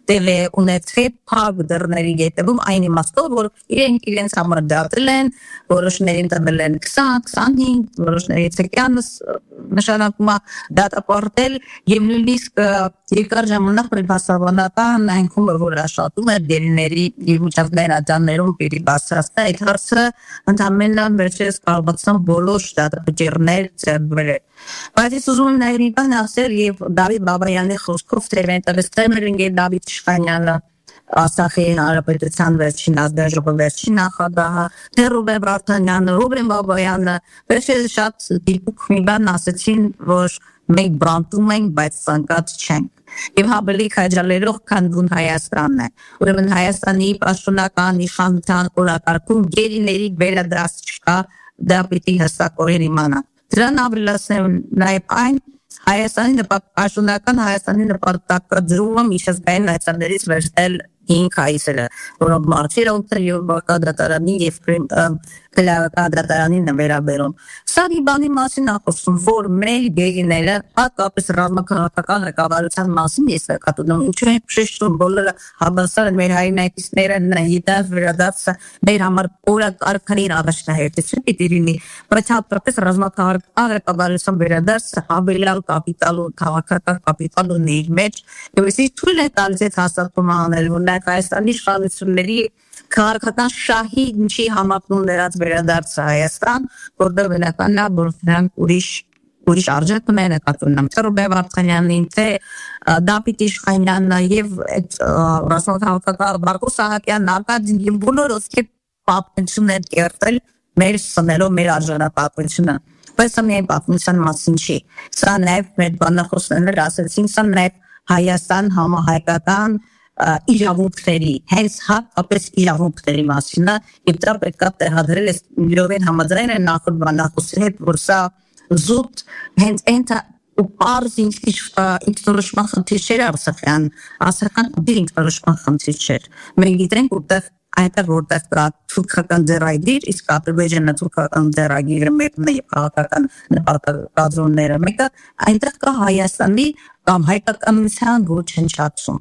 տեղի ունեցել փակ դռների ետևում այն իմաստով, որ իրենց համար դատել են, որոշներին տվել են 20-25, որոշների ցեկյանս նշանակում է դատապարտել եւ նույնիսկ երկար ժամանակ բասավանական այնքան որ աշխատում է դերիների եւ միջազգային ատյաններում պիտի բացասնա այդ հարցը ընդհանրապես վերջերս կարողացան բոլոր դատապարտներ ծրագրել բայց ես ուզում եմ նաեւ մի բան ասել եւ Դավիթ Բաբայանի խոսքով Տերմերինգե Դավիթ Իշխանյանը Ասախի Հանրապետության վերջին ազգաժողովի վերջին նախագահը Ռուբեն Վարդանյանը Ռուբեն Բաբայանը վերջերս շատ դիպուկ մի բան ասեցին որ մենք բրանտում ենք բայց ցանկած չենք եւ ավելի քաջալերող քան դուն Հայաստանն է ուրեմն Հայաստանի պաշտոնական իշխանության օրակարգում գերիների վերադարձ չկա դա պիտի հստակորեն իմանա դրան ավելացնեմ նաեւ այն Հայաստանի պաշտոնական Հայաստանի նպատակադրումը միջազգային այցելներից վերցնել 5 այցերը, որոնք մարտիրը եւ բակադատարանի եւ կլակադատարանին վերաբերում։ Սա մի բանի մասին ասում, որ մեր գերիները հատկապես ռազմաքաղաքական ղեկավարության մասին ես կատունում, ինչու են շեշտում բոլորը հավասար են մեր հայրենակիցները նայիտավ վերադարձը մեր համար օրակարգին առաջնահերթություն պիտի լինի, բայց հատկապես ռազմաքաղաքական ղեկավարության վերադարձը հավելյալ կապիտալ ու քաղաքական կապիտալ ունի իր մեջ, եւ այսի թույլ է տալիս այդ հաստատումը անել, որ Հայաստանի իշխանությունների քաղաքական շահի ինչի համապնում նրանց վերադարձը Հայաստան, որտեղ բնականն է, որ նրանք ուրիշ արժեք ունեն կատունամ։ Ռուբեն Վարդանյանին թե Դավիթ Իշխանյանը եւ այդ ռազմաքաղաքական Բարկո Սահակյանն արկադին եւ բոլորը ոսկե պատմություն են կերտել մեր սնելով մեր արժանապատվությունը։ Բայց սա միայն պատմության մասին չի։ Սա նաեւ մեր բանախոսները ասեցին, սա նաեւ Հայաստան համահայկական իրավունքների, հենց հատկապես իրավունքների մասին է, եւ դա պետք է տեղադրել է միլիոն համաձայն են նախորդ բանախոսի հետ, որ սա զուտ հենց այնտա ու պարզ ինքնորոշման խնդիր չէր Արցախյան, ասական ինքնորոշման խնդիր չէր։ Մենք գիտենք, որտեղ կա թուրքական ձեռագիր, իսկ Ադրբեջանը թուրքական ձեռագիրը մեկն է եւ քաղաքական նպատակադրումները մեկը, այնտեղ կա Հայաստանի կամ հայկականության ոչնչացում։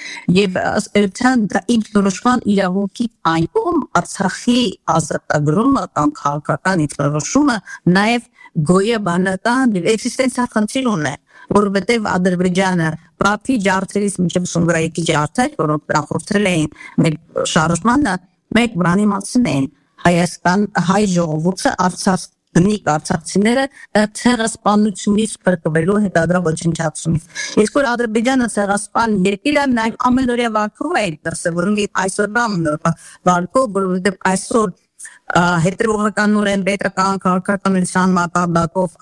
Եվ ըստ ինքնորոշման իրավունքի այգում Արցախի ազատագրումը կամ քաղաքական ինքնորոշումը նաև գոյաբանական էքզիստենցիալ խնդիր ունի, որովհետև Ադրբեջանը Բաքվի ջարդերից մինչև Սումգայիթի ջարդեր, որոնք նախորդել էին մեր շարժմանը, մեկ բանի մասին են Հայաստան հայ ժողովուրդը Բնիկ արցախցիները ցեղասպանությունից փրկվելու հետագա ոչնչացումից։ Իսկ որ Ադրբեջանը ցեղասպան երկիր է, նաև ամենօրյա վարկով է դրսևորում այսօրվա վարկով, որովհետև այսօր հետևողականորեն պետական քաղաքականության մակարդակով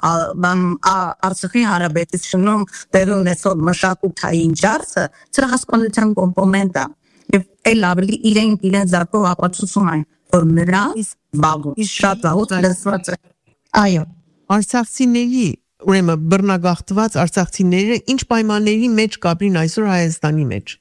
Արցախի հանրապետությունում տեղի ունեցող մշակութային ջարդը ցեղասպանության կոմպոնենտ է։ Եվ այլ ավելի իրեն զարկով ապացուցում են, որ նրանց բաղում շատ վաղուց լսված է։ Այո, արցախցիների, ուրեմն բռնագաղթված արցախցիները ինչ պայմանների մեջ կապրին այսօր Հայաստանի մեջ։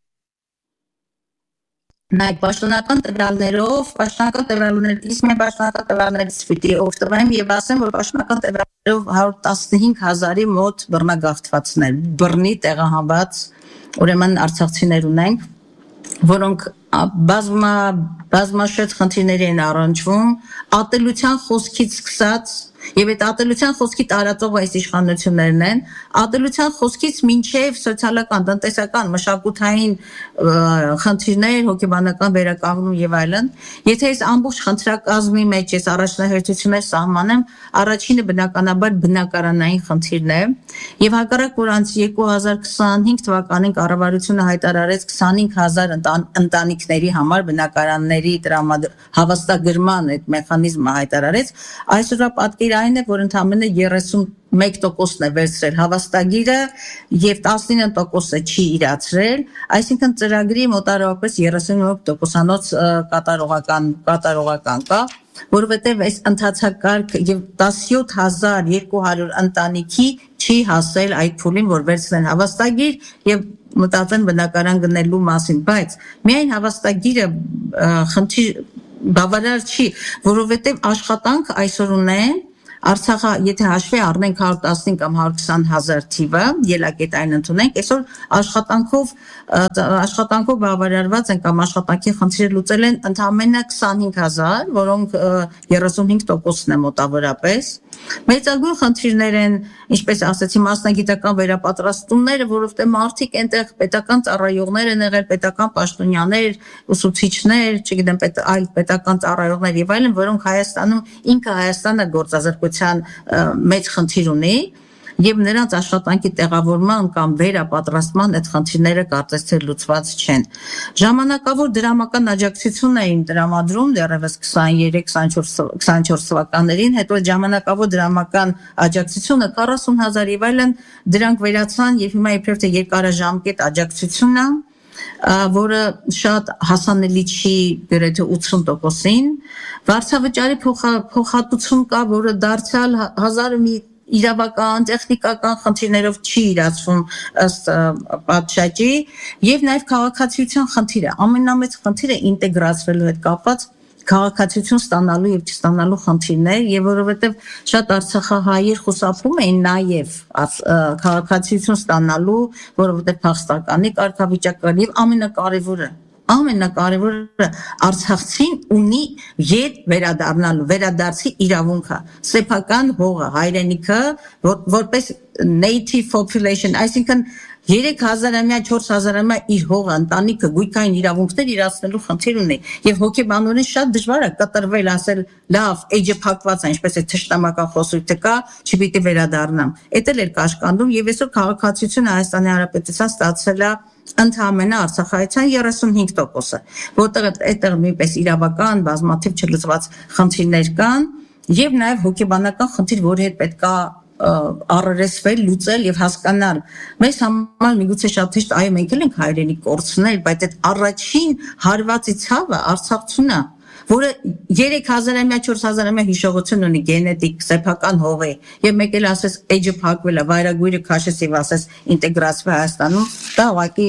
Նայեք պաշտոնական տվյալներով, պաշտոնական տվյալներից պիտի օգտվեմ եւ ասեմ, որ պաշտոնական տվյալներով 115,000-ի մոտ բռնագաղթվածներ, բռնի տեղահանված, ուրեմն արցախցիներ ունենք, որոնք բազմաշերտ խնդիրներ են առնչվում, ատելության խոսքից սկսած եւ այդ ատելության խոսքի տարածող այս իշխանություններն են, ատելության խոսքից մինչեւ սոցիալական, տնտեսական, մշակութային խնդիրներ, հոգեբանական վերականգնում եւ այլն։ Եթե այս ամբողջ խնդրակազմի մեջ ես առաջնահերթություններ սահմանեմ, առաջինը բնականաբար բնակարանային խնդիրն է եւ հակառակ որ անց 2025 թվականին կառավարությունը հայտարարեց 25,000 ընտանիքների համար բնակարանների հավաստագրման այդ մեխանիզմը հայտարարեց, այսօրվա պատկերը այն է, որ ընդամենը 31%-ն է վերցրել հավաստագիրը եւ 19%-ը չի իրացրել, այսինքն ծրագրի մոտավորապես 37%-անոց կատարողական կա, որովհետեւ այս ընդհանցակարգ եւ 17,200 ընտանիքի չի հասել այդ փուլին, որ վերցնեն հավաստագիր եւ մտածեն բնակարան գնելու մասին, բայց միայն հավաստագիրը խնդիր բավարար չի, որովհետեւ աշխատանք այսօր ունեն Արցախը եթե հաշվի առնենք 115 կամ 120 հազար թիվը, ելակետային ընդունենք, այսօր աշխատանքով բավարարված են կամ աշխատանքի խնդիրը լուծել են ընդամենը 25,000, որոնք 35%-ն է մոտավորապես։ Մեծագույն խնդիրներ են, ինչպես ասացի, մասնագիտական վերապատրաստումները, որովհետև մարդիկ այնտեղ պետական ծառայողներ են եղել, պետական պաշտոնյաներ, ուսուցիչներ, չգիտեմ, այլ պետական ծառայողներ եւ այլն, որոնք Հայաստանում ինքը Հայաստանը գործազրկության մեծ խնդիր ունի եւ նրանց աշխատանքի տեղավորման կամ վերապատրաստման այդ խնդիրները կարծես թե լուծված չեն։ Ժամանակավոր դրամական աջակցություն էին տրամադրում դեռևս 23-24 թվականներին, հետո ժամանակավոր դրամական աջակցությունը 40,000 եւ այլն դրանք վերացան եւ հիմա իբրև թե երկարաժամկետ աջակցությունն է, որը շատ հասանելի չի գրեթե 80%-ին, վարձավճարի փոխհատուցում կա, որը դարձյալ 1000 մի իրավական, տեխնիկական խնդիրներով չի իրացվում ըստ պատշաճի եւ նաեւ քաղաքացիության խնդիրը, ամենամեծ խնդիրը ինտեգրացվելու հետ կապված քաղաքացիություն ստանալու եւ չստանալու խնդիրներ եւ որովհետեւ շատ արցախահայեր խուսափում էին նաեւ քաղաքացիություն ստանալու, որովհետեւ փախստականի կարգավիճակ կար եւ ամենակարևորը արցախցին ունի ետ վերադարձի իրավունքը, սեփական հողը, հայրենիքը, որպես native population, այսինքն 3000-ամյա, 4000-ամյա իր հողը, ընտանիքը, գույքային իրավունքներ իրացնելու խնդիր ունի եւ հոգեբանորեն շատ դժվար է կտրվել, ասել լավ, էջը փակված է, ինչպես է թշնամական խոսույթը կա, չպիտի վերադառնամ։ Էդ էլ էր կաշկանդում եւ այսօր քաղաքացիությունը Հայաստանի Հանրապետության ստացել է ընդհանրապես Արցախայցյան 35%-ը, որտեղ այդտեղ նույնպես իրավական բազմաթիվ չլուծված խնդիրներ կան եւ նաեւ հոգեբանական խնդիր, որի հետ պետք է առերեսվել, լուծել եւ հասկանալ։ Մեզ համար միգուցե շատ հեշտ, այո, մենք էլ ենք հայրենիք կորցնել, բայց այդ առաջին հարվածի ցավը արցախցունն է, որը 3000-ամյա, 4000-ամյա հիշողություն ունի գենետիկ, սեփական հողի, եւ մեկ էլ ասես էջը փակվել է, վայրագույրը քաշես եւ ասես ինտեգրացվի Հայաստանում, դա ուղղակի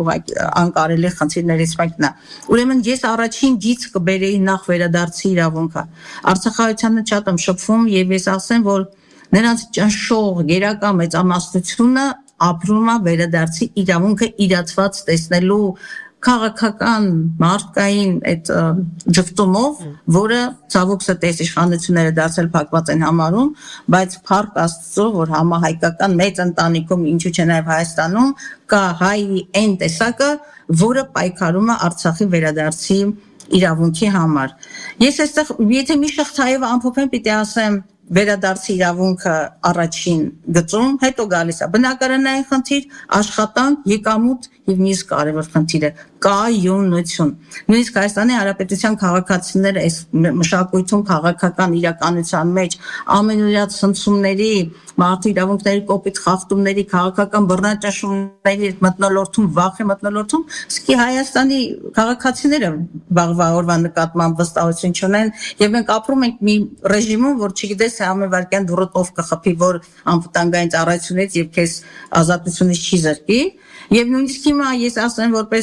անկարելի խնդիրներից մեկն է։ Ուրեմն ես առաջին գիծ կբերեի նախ վերադարձի իրավունքը։ Արցախայցյանը շատ եմ շփվում եւ ես ասեմ, որ նրանց ճնշող գերակա մեծամասնությունը ապրում է վերադարձի իրավունքը իրացված տեսնելու քաղաքական մարդկային այդ ճգտումով, որը ցավոք սրտի իշխանությունները դարձել փակված են համարում, բայց փառք Աստծո, որ համահայկական մեծ ընտանիքում, ինչու՞ չէ նաև Հայաստանում կա հայի այն տեսակը, որը պայքարում է Արցախի վերադարձի իրավունքի համար։ Ես այստեղ եթե մի շղթայով ամփոփեմ, պիտի ասեմ վերադարձի իրավունքը առաջին գծում, հետո գալիս է բնակարանային խնդիր, աշխատանք, եկամուտ եւ մյուս կարևոր խնդիրը կայունություն։ Նույնիսկ Հայաստանի Հանրապետության քաղաքացիները այս մշակույթում քաղաքական իրականության մեջ ամենօրյա ցնցումների, մարդու իրավունքների կոպիտ խախտումների, քաղաքական բռնաճնշումների մթնոլորտում, վախի մթնոլորտում, սկի Հայաստանի քաղաքացիները վաղվա օրվա նկատմամբ վստահություն չունեն եւ մենք ապրում ենք մի ռեժիմում, որ չգիտես համավարկյան դուրոտով կխփի, որ անվտանգային ծառայությունից եւ քեզ ազատությունից չի զրկի եւ նույնիսկ հիմա ես ասեմ որպես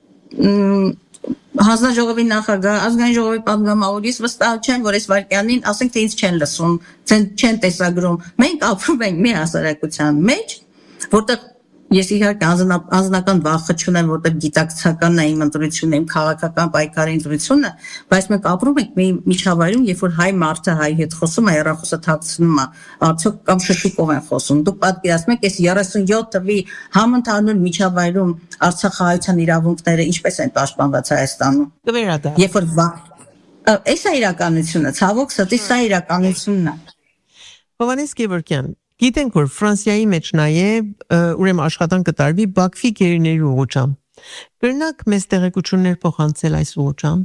հանձնաժողովի նախագահ, ազգային ժողովի պատգամավորից վստահ չեմ, որ այս վարքյանին ասենք թե ինձ չեն լսում, չեն տեսագրում։ Մենք ապրում ենք մի հասարակության մեջ, որտեղ ես իհարկե անձնական վախը չունեմ, որտեղ գիտակցական է իմ ընտրությունը, իմ քաղաքական պայքարի ընտրությունը, բայց մենք ապրում ենք մի միջավայրում, երբ որ հայ մարդը հայ հետ խոսում է, հեռախոսը թաքցնում է, արդյոք կամ շշիկով են խոսում։ Դուք պատկերացնում եք, այս 37 թվի համընդհանուր միջավայրում արցախահայության իրավունքները ինչպես են պաշտպանված Հայաստանում։ Երբ որ այս է իրականությունը, ցավոք սրտի սա իրականությունն է։ Հովհաննես Գևորգյան, գիտենք, որ Ֆրանսիայի մեջ նաև ուրեմն աշխատանք կտարվի Բաքվի գերիների ուղղությամբ։ Կրնակ մեզ տեղեկություններ փոխանցել այս ուղղությամբ։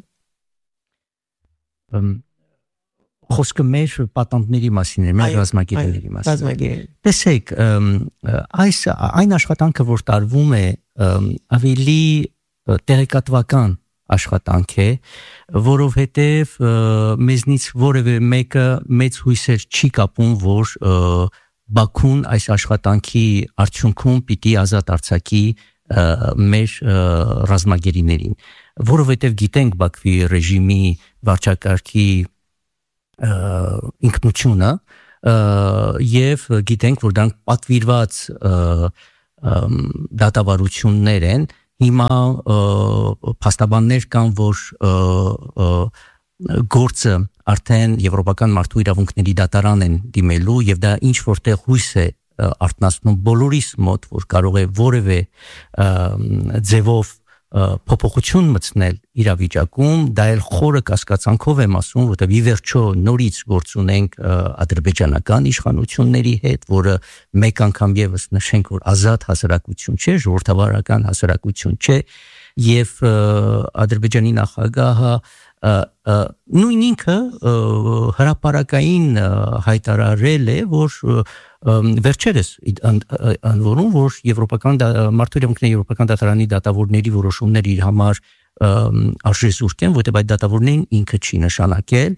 Խոսքը մեր պատանտների մասին է, մեր ռազմագերիների մասին։ Տեսեք, այն աշխատանքը, որ տարվում է, ավելի տեղեկատվական աշխատանք է, որովհետև մեզնից որևէ մեկը մեծ հույսեր չի կապում, որ Բաքուն այս աշխատանքի արդյունքում պիտի ազատ արձակի մեր ռազմագերիներին, որովհետև գիտենք Բաքվի ռեժիմի վարչակարգի ինքնությունը, եւ գիտենք, որ դրանք պատվիրված դատավարություններ են, հիմա փաստաբաններ կան, որ գործը արդեն Եվրոպական մարդու իրավունքների դատարան են դիմելու եւ դա ինչ որտեղ հույս է արտնասնում բոլորիս մոտ, որ կարող է որևէ ձևով փոփոխություն մտցնել իրավիճակում, դա էլ խորը կասկածանքով եմ ասում, որտեղ ի վերջո նորից գործ ունենք ադրբեջանական իշխանությունների հետ, որը մեկ անգամ եւս նշենք, որ ազատ հասարակություն չէ, ժողովրդավարական հասարակություն չէ, եւ Ադրբեջանի նախագահը նույն ինքը հրապարակային հայտարարել է, որ վերջերս անորում, որ Եվրոպական մարդու իրավունքների Եվրոպական դատարանի դատավորների որոշումները իր համար արժեզուրկ են, որտեղ այդ դատավորներին ինքը չի նշանակել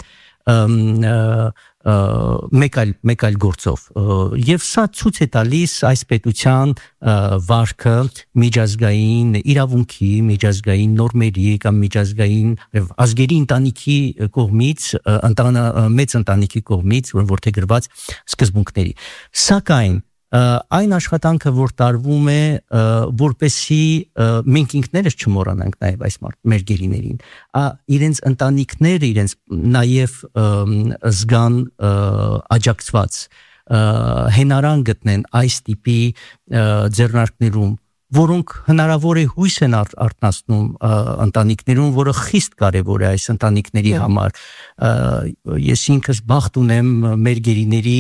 մեկ այլ գործով եւ սա ցույց է տալիս այս պետության վարքը միջազգային իրավունքի, միջազգային նորմերի կամ միջազգային ազգերի ընտանիքի կողմից, մեծ ընտանիքի կողմից, որտեղ գրված սկզբունքների։ Սակայն այն աշխատանքը, որ տարվում է, որպեսի մենք ինքներս չմոռանանք նաև այս մեր գերիներին, իրենց ընտանիքները իրենց նաև զգան աջակցված, հենարան գտնեն այս տիպի ձեռնարկներում, որոնք հնարավոր է հույս են արտնասնում ընտանիքներում, որը խիստ կարևոր է այս ընտանիքների համար։ Ես ինքս բախտ ունեմ մեր գերիների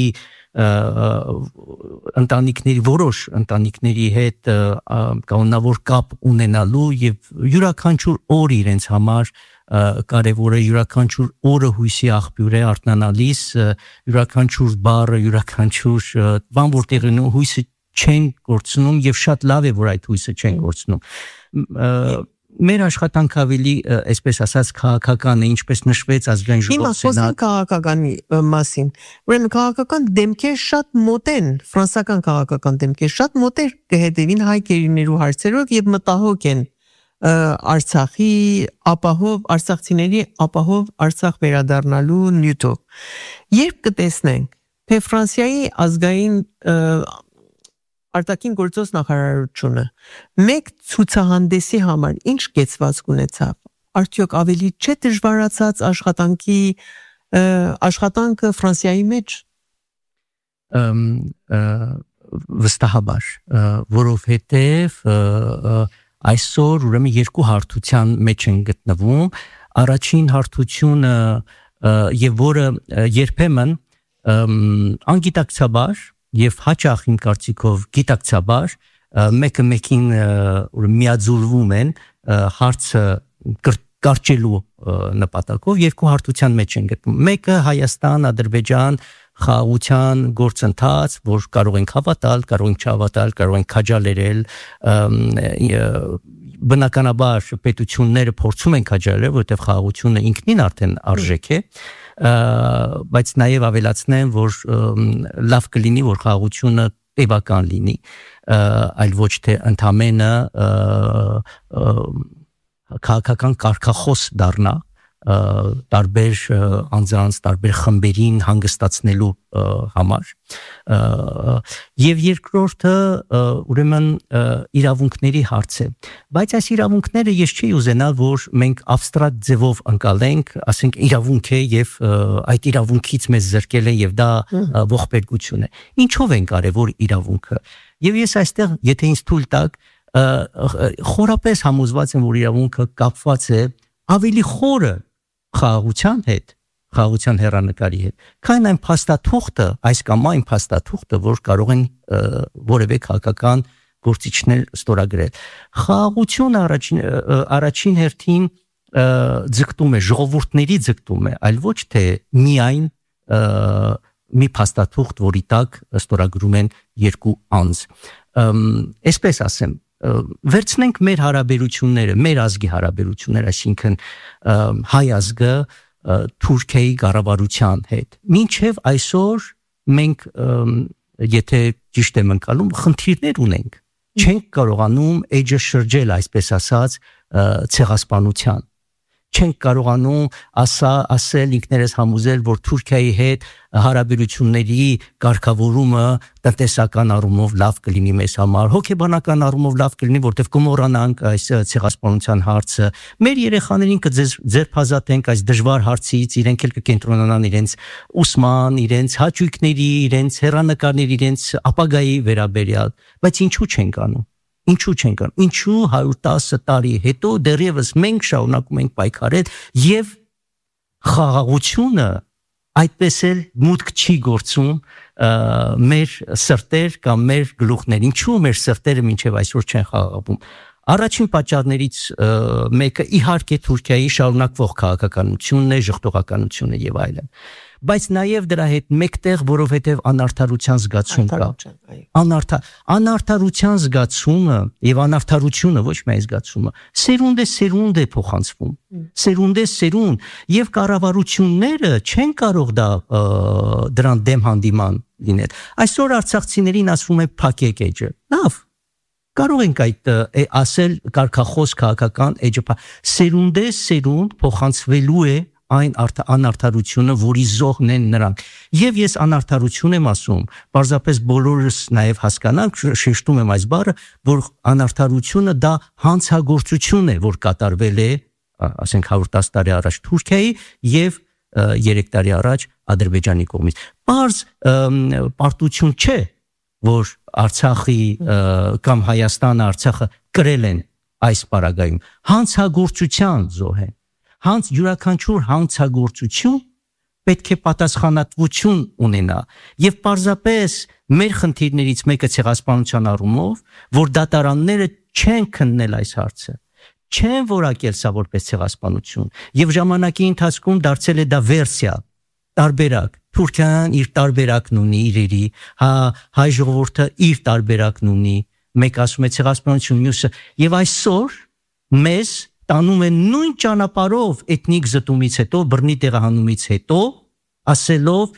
որոշ ընտանիքների հետ կանոնավոր կապ ունենալու եւ յուրաքանչյուր օր իրենց համար կարևոր է, յուրաքանչյուր օրը հույսի աղբյուր է արթնանալիս, յուրաքանչյուր բառը, յուրաքանչյուր բան, որտեղ հույսը չեն կորցնում եւ շատ լավ է, որ այդ հույսը չեն կորցնում։ Մեր աշխատանքը ավելի, այսպես ասած, քաղաքական է, ինչպես նշվեց ազգային ժողովի սենատ։ Քաղաքականի մասին։ Ուրեմն քաղաքական դեմքեր շատ մոտ են, ֆրանսիական քաղաքական դեմքեր շատ մոտ են կհետևին հայ գերիներու հարցերով եւ մտահոգ են Արցախի ապահով արցախցիների ապահով Արցախ վերադառնալու նյութով։ Երբ կտեսնենք, թե Ֆրանսիայի ազգային արտաքին գործոս նախարարությունը մեկ ցուցահանդեսի համար ինչ կեցված ունեցավ, արդյոք ավելի չէ դժվարացած աշխատանքը Ֆրանսիայի մեջ։ Վստահաբար, որովհետև այսօր ուրեմն երկու հարթության մեջ են գտնվում, առաջին հարթությունը եւ որը երբեմն անգիտակցաբար եւ հաճախ իմ կարծիքով գիտակցաբար մեկը մեկին միաձուլվում են հարցը կարճելու նպատակով երկու հարթության մեջ են գտնվում։ Մեկը Հայաստան, Ադրբեջան խաղաղության գործընթաց, որ կարող ենք հավատալ, կարող ենք չհավատալ, կարող ենք քաջալերել, բնականաբար պետությունները փորձում են քաջալերել, որովհետև խաղաղությունը ինքնին արդեն արժեք է, բայց նաև ավելացնեմ, որ լավ կլինի, որ խաղաղությունը տևական լինի, այլ ոչ թե ընդամենը քաղաքական կարգախոս դառնա տարբեր անձանց, տարբեր խմբերին հանգստացնելու համար։ Եվ երկրորդը ուրեմն իրավունքների հարց է։ Բայց այս իրավունքները ես չի ուզենալ, որ մենք абստրակտ ձևով ընկալենք, ասենք իրավունք է եւ այդ իրավունքից մեզ զրկել են եւ դա ողբերգություն է։ Ինչով են կարևոր իրավունքը։ Եվ ես այստեղ, եթե ինձ թույլ տաք, խորապես համոզված եմ, որ իրավունքը կապված է ավելի խորը խաղաղության հետ, խաղաղության հեռանկարի հետ, քան այն փաստաթուղթը, այս կամ այն փաստաթուղթը, որ կարող են որևէ քաղաքական գործիչներ ստորագրել։ Խաղաղությունը առաջին հերթին ձգտում է, ժողովուրդների ձգտում է, այլ ոչ թե միայն մի փաստաթուղթ, որի տակ ստորագրում են երկու անձ։ Այսպես ասեմ, վերցնենք մեր հարաբերությունները, մեր ազգի հարաբերությունները, այսինքն հայ ազգը Թուրքիայի կառավարության հետ։ Մինչև այսօր մենք, եթե ճիշտ եմ ընկալում, խնդիրներ ունենք, չենք կարողանում էջը շրջել, այսպես ասած, ցեղասպանության, չենք կարողանում ասել ինքներս համոզել, որ Թուրքիայի հետ հարաբերությունների կարգավորումը տնտեսական առումով լավ կլինի մեզ համար, հոգեբանական առումով լավ կլինի, որտեղ կմոռանանք այս ցեղասպանության հարցը, մեր երեխաներին կձերբազատենք այս դժվար հարցից, իրենք էլ կկենտրոնանան իրենց ուսման, իրենց հաճույքների, իրենց հեռանկարների, իրենց ապագայի վերաբերյալ, բայց ինչու չենք անում։ Ինչու չենք անում, ինչու 110 տարի հետո դեռևս մենք շարունակում ենք պայքարել եւ խաղաղությունը այդպես էլ մուտք չի գործում մեր սրտեր կամ մեր գլուխներ, ինչու մեր սրտերը մինչև այսօր չեն խաղաղվում։ Առաջին պատճառներից մեկը իհարկե Թուրքիայի շարունակվող քաղաքականությունն է, ժխտողականությունը եւ այլն։ Բայց նաև դրա հետ մեկտեղ, որովհետև անարդարության զգացում կա։ Անարդարության զգացումը եւ անարդարությունը ոչ միայն զգացումը, սերունդ է փոխանցվում։ Սերունդ եւ կառավարությունները չեն կարող դրան դեմ հանդիման լինել։ Այսօր արցախցիներին ասվում է փակեք էջը։ Լավ։ Կարող ենք այդ ասել կարգախոս քաղաքական էջը սերունդ փոխանցվելու է այն անարդարությունը, որի զոհն են նրանք։ Եվ ես անարդարություն եմ ասում, պարզապես բոլորս նաև հասկանանք, շեշտում եմ այս բառը, որ անարդարությունը դա հանցագործություն է, որ կատարվել է, ասենք 110 տարի առաջ Թուրքիայի եւ 3 տարի առաջ Ադրբեջանի կողմից։ Պարզ պարտություն չէ, որ Արցախի կամ Հայաստանը Արցախը կրել են այս պարագայում։ Հանցագործության զոհ են։ Յուրաքանչյուր հանցագործություն պետք է պատասխանատվություն ունենա եւ պարզապես մեր խնդիրներից մեկը ցեղասպանության առումով, որ դատարանները չեն քննել այս հարցը, չեն որակել սա որպես ցեղասպանություն եւ ժամանակի ընթացքում դարձել է դա վերսիա, տարբերակ։ Թուրքիան իր տարբերակն ունի իրերի, հայ ժողովուրդը իր տարբերակն ունի, մեկ ասում է ցեղասպանություն, մյուսը եւ այսօր մեզ տանում են նույն ճանապարհով էթնիկ զտումից հետո, բռնի տեղահանումից հետո, ասելով,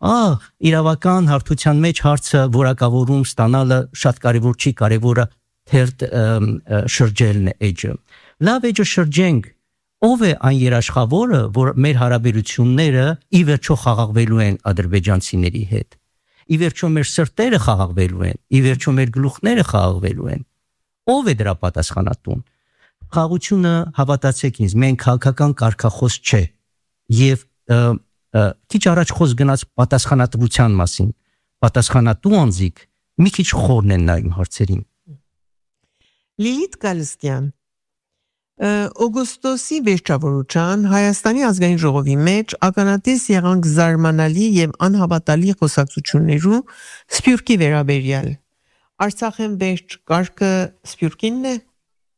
իրավական հարթության մեջ հարցը որակավորում ստանալը շատ կարևոր չի, կարևորը թերթ շրջելն է էջը։ Լավ էջը շրջենք, ով է այն երաշխավորը, որ մեր հարաբերությունները ի վերջո խաղաղվելու են ադրբեջանցիների հետ։ Ի վերջո մեր սրտերը խաղաղվելու են, ի վերջո մեր գլուխները խաղաղվելու են։ Ով է դրա պատասխանատուն։ Խաղաղությունը, հավատացեք ինձ, մենք քաղաքական կարգախոս չէ եւ քիչ առաջ խոսք գնաց պատասխանատվության մասին, պատասխանատու անձիկ մի քիչ խորն են նայում հարցերին։ Լիլիթ Գալստյան, օգոստոսի վերջավորության Հայաստանի ազգային ժողովի մեջ ականատես եղանք զարմանալի եւ անհավատալի խոսակցություններու Սփյուռքի վերաբերյալ։ Արցախեն վերջ կարգը Սփյուռքինն է։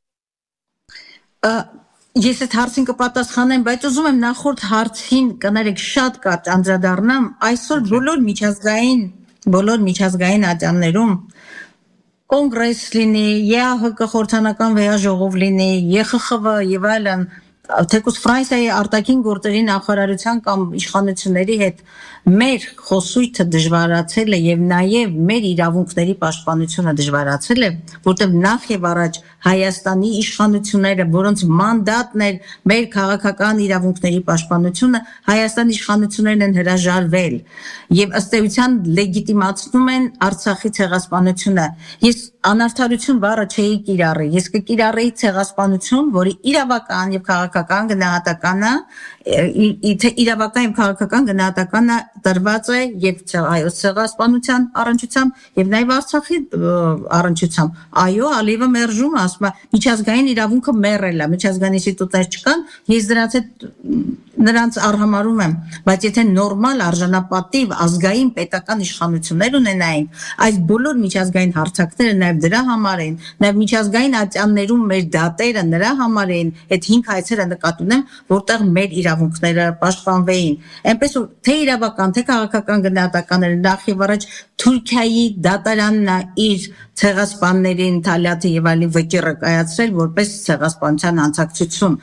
Ես այդ հարցին կպատասխանեմ, բայց ուզում եմ նախորդ հարցին կներեք շատ կարճ անդրադառնամ, այսօր բոլոր միջազգային ատյաններում կոնգրես լինի, ԵԱՀԿ խորհրդանական վեհաժողով լինի, ԵԽԽՎ եւ այլն, թեկուզ Ֆրանսիայի արտաքին գործերի նախարարության կամ իշխանությունների հետ մեր խոսույթը դժվարացել է եւ նաեւ մեր իրավունքների պաշտպանությունը դժվարացել է, որտեղ նախ եւ առաջ Հայաստանի իշխանությունները, որոնց մանդատն էր մեր քաղաքական իրավունքների պաշտպանությունը, Հայաստանի իշխանություններն են հրաժարվել եւ ըստ էության լեգիտիմացնում են Արցախի ցեղասպանությունը։ Ես անարդարություն բառը չէի կիրառի, ես կկիրառեի ցեղասպանություն, որի իրավական եւ քաղաքական գնահատականը իրավական եւ քաղաքական գնահատականը տրված է եւ հայոց ցեղասպանության առնչությամբ եւ նաեւ Արցախի առնչությամբ։ Այո, Ալիևը մերժում ասում է միջազգային իրավունքը մեռել է, միջազգային ինստիտուտներ չկան, ես դրանց հետ նրանց արհամարում եմ, բայց եթե նորմալ արժանապատիվ ազգային պետական իշխանություններ ունենային, այս բոլոր միջազգային հարթակները նաեւ դրա համար են, նաեւ միջազգային ատյաններում մեր դատերը նրա համար են, այդ 5 հայցերը նկատի ունեմ, որտեղ մեր իրավունքները պաշտպանվեին։ Այնպես որ թե իրավական, թե քաղաքական գնահատականները նախ եւ առաջ Թուրքիայի դատարանն է իր ցեղասպաններին Թալյաթի եւ այլի վճիռը կայացրել որպես ցեղասպանության հանցակցություն։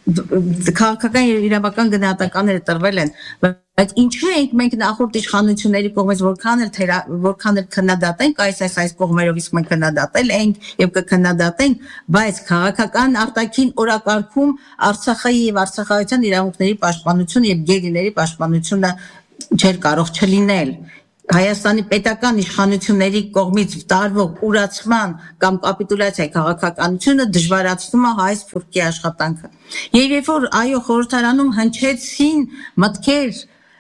քաղաքական եւ իրավական գնահատականները տրվել են, բայց ինչու ենք մենք նախորդ իշխանությունների կողմից որքան էլ քննադատենք այս կողմերով իսկ մենք քննադատել ենք եւ կքննադատենք, բայց քաղաքական արտաքին օրակարգում Արցախի եւ արցախայցյան իրավունքների պաշտպանությունը եւ գերիների պաշտպանությունը չէր կարող չլինել։ Հայաստանի պետական իշխանությունների կողմից տարվող ուրացման կամ կապիտուլյացիայի քաղաքականությունը դժվարացնում է հայ սփյուռքի աշխատանքը։ Եվ երբ որ այո խորհրդարանում հնչեցին մտքեր,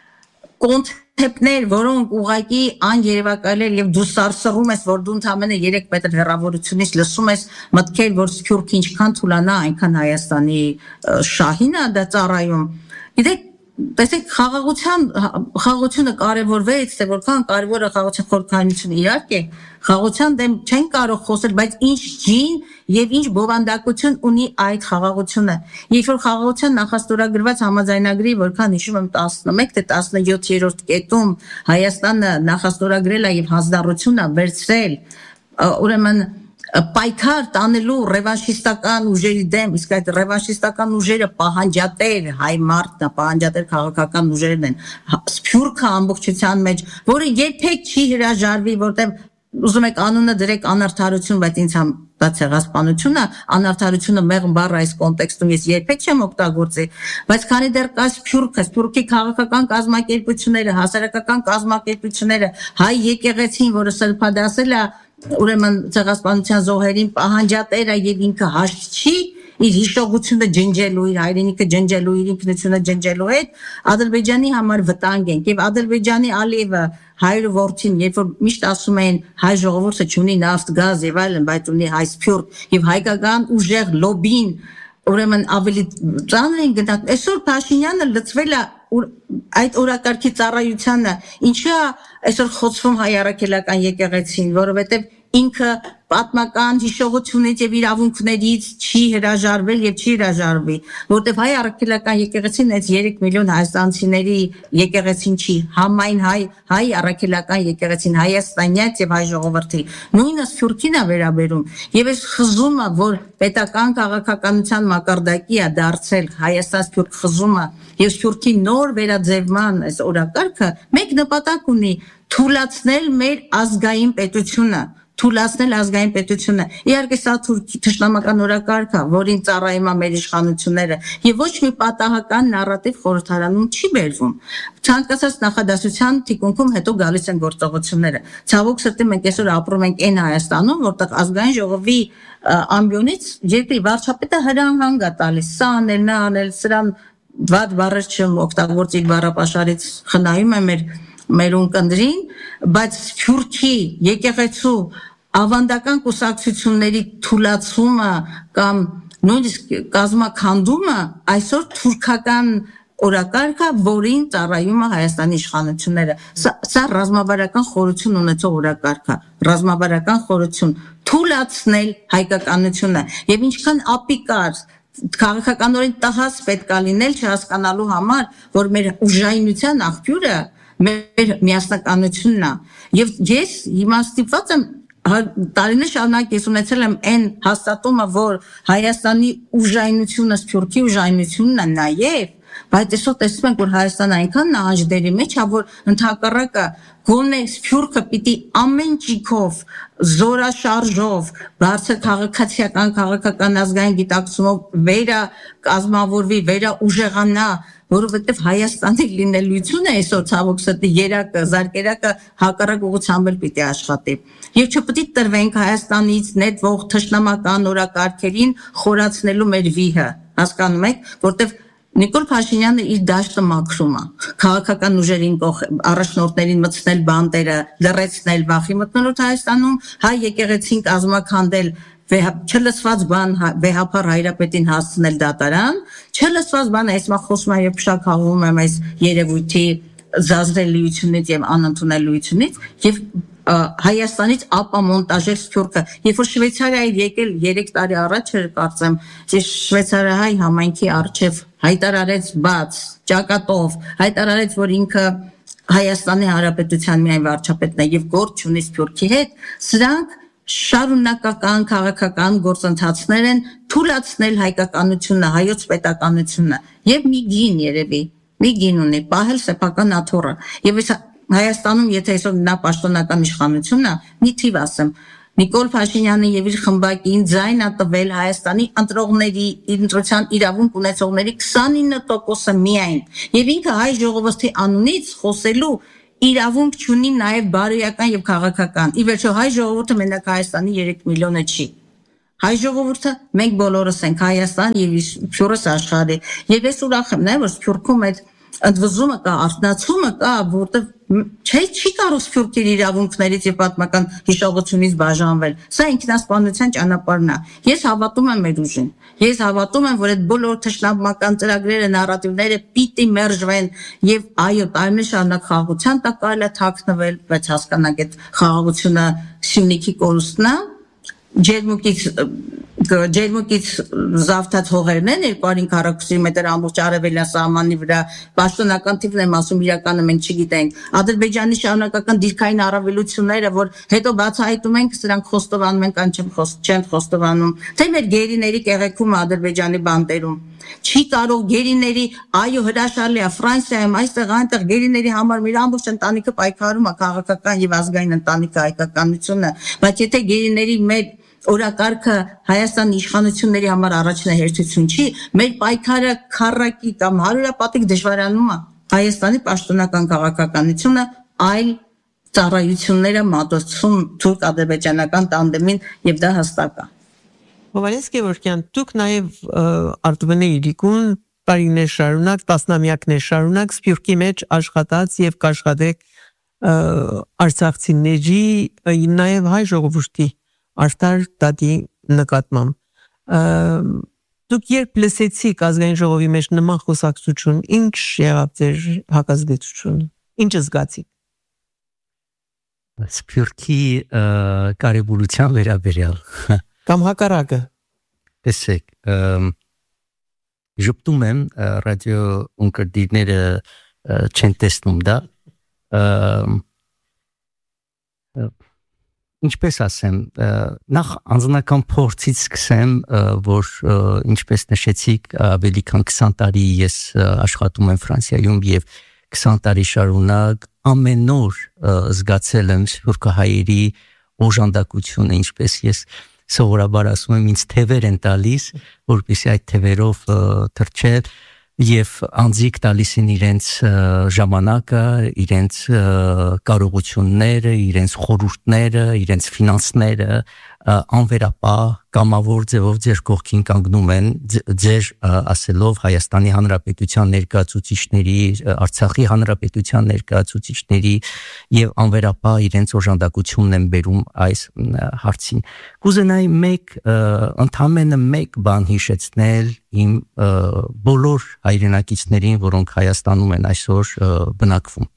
կոնցեպտներ, որոնք ուղղակի աներևակայել եւ դու սարսռում ես, որ դու ընդամենը 3 մետր հեռավորությունից լսում ես մտքեր, որ սփյուռքը ինչքան թուլանա, այնքան Հայաստանի շահին է դա ծառայում։ Գիտեք, տեսեք խաղաղությունը կարևորվեց, թե որքան կարևոր է խաղաղության խորհրդանությունը, իհարկե խաղաղության դեմ չեն կարող խոսել, բայց ինչ ջին եւ ինչ բովանդակություն ունի այդ խաղաղությունը։ Երբ որ խաղաղության նախաստորագրված համաձայնագրի, որքան հիշում եմ 11 թե 17-րդ կետում Հայաստանը նախաստորագրել է եւ հանձնառություն է վերցրել, ուրեմն պայքար տանելու ռևանշիստական ուժերի դեմ, իսկ այդ ռևանշիստական ուժերը պահանջատեր հայ մարդն է, պահանջատեր քաղաքական ուժերն են, սփյուռքը ամբողջության մեջ, որը երբեք չի հրաժարվի, որտեղ ուզում եք անունը դրեք անարդարություն, բայց ինձ համ դա ցեղասպանությունը, անարդարությունը մեղմ բառը այս կոնտեքստում ես երբեք չեմ օգտագործի, բայց քանի դեռ կա սփյուռքի քաղաքական կազմակերպությունները, հասարակական կազմակերպությունները, հայ եկեղեցին, որը սրբադասել է ուրեմն ցեղասպանության զոհերին պահանջատերը եւ ինքը հաշտ չի իր հիշողությունը ջնջելու, իր հայրենիքը ջնջելու, իր ինքնությունը ջնջելու հետ Ադրբեջանի համար վտանգ են եւ Ադրբեջանի Ալիևը հայրը որդին, երբ որ միշտ ասում են հայ ժողովուրդը չունի նավթ, գազ եւ այլն, բայց ունի հայ սփյուռք եւ հայկական ուժեղ լոբին ուրեմն ավելի ծանր են գնահատում։ Այսօր Փաշինյանը լծվել է այդ օրակարգի ծառայությանը, ինչա այսօր խոցվում հայ առաքելական եկեղեցին, որովհետեւ ինքը պատմական հիշողությունից եւ իրավունքներից չի հրաժարվել եւ չի հրաժարվի, որտեւ հայ առաքելական եկեղեցին այս 3 միլիոն հայաստանցիների եկեղեցին չի, համայն հայ առաքելական եկեղեցին հայաստանյաց եւ հայ ժողովրդի, նույնը սփյուռքին է վերաբերում եւ այս խզումը, որ պետական քաղաքականության մակարդակի է դարձել Հայաստան սփյուռք խզումը եւ սփյուռքի նոր վերաձևման այս օրակարգը մեկ նպատակ ունի՝ թուլացնել մեր ազգային պետությունը, թուլացնել ազգային պետությունը։ Իհարկե սա թշնամական օրակարգ է, որին ծառայում է մեր իշխանությունները եւ ոչ մի պատահական նարատիվ խորհրդարանում չի բերվում։ Ցանկացած նախադասության թիկունքում հետո գալիս են գործողությունները։ Ցավոք սրտի մենք այսօր ապրում ենք այն Հայաստանում, որտեղ ազգային ժողովի ամբիոնից երկրի վարչապետը հրահանգ է տալիս, սա անել, նա անել, սրան վատ բառեր չեմ օգտագործի բառապաշարից խնայում եմ մեր ունկնդրին, բայց սփյուռքի եկեղեցու ավանդական կուսակցությունների թուլացումը կամ նույնիսկ կազմաքանդումը այսօր թուրքական օրակարգը, որին ծառայում է Հայաստանի իշխանությունները։ Սա ռազմավարական խորություն ունեցող օրակարգ է, ռազմավարական խորություն թուլացնել հայկականությունը եւ ինչքան ապիկար քաղաքականորեն տհաս պետք է լինել չհասկանալու համար, որ մեր ուժայինության աղբյուրը մեր միասնականությունն է։ Եվ ես հիմա ստիպված եմ տարիներ շարունակ ես ունեցել եմ այն հաստատումը, որ Հայաստանի ուժայինությունը սփյուռքի ուժայինությունն է նաեւ, բայց այսօր տեսնում ենք, որ Հայաստանը այնքան նահանջների մեջ է, որ ընդհակառակը գոնե սփյուռքը պիտի ամեն ճիգով, զորաշարժով, բարձր քաղաքական ազգային գիտակցումով վերա կազմավորվի, վերա ուժեղանա, որովհետև Հայաստանի լինելությունը այսօր ցավոք սրտի երակը, զարկերակը հակառակ ուղղությամբ էլ պիտի աշխատի։ Եվ չպետք է տրվենք Հայաստանից նետվող թշնամական օրակարգերին խորացնելու մեր վիհը, հասկանում եք, որտեղ Նիկոլ Փաշինյանը իր դաշտը մաքրում է, քաղաքական ուժերին առաջնորդներին մտցնել բանտերը, լռեցնել վախի մթնոլորտ Հայաստանում, հայ եկեղեցին կազմաքանդել, չլսված բան վեհապար հայրապետին հասցնել դատարան, չլսված բան այս խոսում եմ եւ փշակահում եմ այս երևույթի զազրելիությունից եւ անընդունելիությունից եւ Հայաստանից ապամոնտաժել սփյուռքը, երբ որ Շվեյցարիայի եկել 3 տարի առաջ էր կարծեմ, Շվեյցարիայի համայնքի արչեւ հայտարարեց բաց ճակատով, հայտարարեց, որ ինքը Հայաստանի Հանրապետության միայն վարչապետն է եւ գործ չունի սփյուռքի հետ, սրանք շարունակական քաղաքական գործընթացներ են թույլաtsնել հայկականությունը, հայոց պետականությունը եւ մի գին ունի, պահել սեփական աթոռը։ Եվ Հայաստանում, եթե այսօր նա պաշտոնական իշխանությունն է, մի թիվ ասեմ, Նիկոլ Փաշինյանը եւ իր խմբակին ձայն է տվել Հայաստանի ընտրողների, ընտրության իրավունք ունեցողների 29%-ը միայն։ Եվ ինքը հայ ժողովրդի անունից խոսելու իրավունք չունի նաև բարոյական եւ քաղաքական։ Ի վերջո հայ ժողովուրդը մենակ Հայաստանի 3 միլիոնը չի։ Հայ ժողովուրդը մենք բոլորս ենք Հայաստան եւ փյուրս աշխարհի։ Եվ ես ուրախ եմ նաև որ Սփյուռքում այդ ընդվզումը կա, արտնացումը կա, որտեղ չի կարող Սփյուռքի իրավունքներից եւ պատմական հիշողությունից բաժանվել։ Սա ինքնասպանության ճանապարհն է։ Ես հավատում եմ մեր ուժին։ Ես հավատում եմ, որ այդ բոլոր թշնամական ծրագրերը, նարատիվները պիտի մերժվեն եւ այո, տարիներ շարունակ խաղաղության տակ կարելի է թաքնվել, բայց հասկանանք այդ խաղաղությունը Սյունիքի կորուստն է, ջերմուկից զավթած հողերն են 2500 կմ ամբողջ արևելյան սահմանի վրա պաշտոնական թիվն եմ ասում իրականը մենք չգիտենք Ադրբեջանի շարունակական դիրքային առավելությունները որ հետո բացահայտում ենք սրանք խոստովանում են կամ չեն խոստովանում թե մեր գերիների կեղեքումը Ադրբեջանի բանտերում չի կարող գերիների այո հրաշալի է Ֆրանսիայում այստեղ այնտեղ գերիների համար մեր ամբողջ ընտանիքը պայքարում է քաղաքական եւ ազգային ընտանիքը հայկականությունը բայց եթե գերիների մեր օրակարգը Հայաստանի իշխանությունների համար առաջնահերթություն չի, մեր պայքարը քառակի կամ հարյուրապատիկ դժվարանում է Հայաստանի պաշտոնական քաղաքականությունը այլ ծառայությունները մատուցում թուրք-ադրբեջանական տանդեմին եւ դա հստակ է։ Հովանես Գևորգյան, դուք նաև Արտուբենե Իրիկուն տարիներ շարունակ, տասնամյակներ շարունակ Սփյուռքի մեջ աշխատած եւ կաշխատեք արցախցիների նաև հայ ժողովրդի Արտար դատի նկատմամբ դուք երբ լսեցիք ազգային ժողովի մեջ նման խոսակցություն ինչ եղավ ձեր հակազդեցությունը ինչ զգացիք Սփյուռքի կարևորության վերաբերյալ կամ հակառակը տեսեք ժպտում եմ ռադիո ունկնդիրները չեն տեսնում դա Ինչպես ասեմ, նախ անձնական փորձից սկսեմ, որ ինչպես նշեցիք, ավելի քան 20 տարի ես աշխատում եմ Ֆրանսիայում եւ 20 տարի շարունակ ամեն օր զգացել եմ սփյուռքահայերի օժանդակությունը, ինչպես ես սովորաբար ասում եմ, ինձ թևեր են տալիս, որպեսզի այդ թևերով թռչել եւ անձիկ տալիս են իրենց ժամանակը, իրենց կարողությունները, իրենց խորհուրդները, իրենց ֆինանսները անվերապահ կամավոր ձևով ձեր կողքին կանգնում են ձեր ասելով Հայաստանի Հանրապետության ներկայացուցիչների, Արցախի Հանրապետության ներկայացուցիչների եւ անվերապահ իրենց օժանդակությունն են բերում այս հարցին։ Կուզենայի ընդամենը մեկ բան հիշեցնել իմ բոլոր հայրենակիցներին, որոնք Հայաստանում են այսօր բնակվում։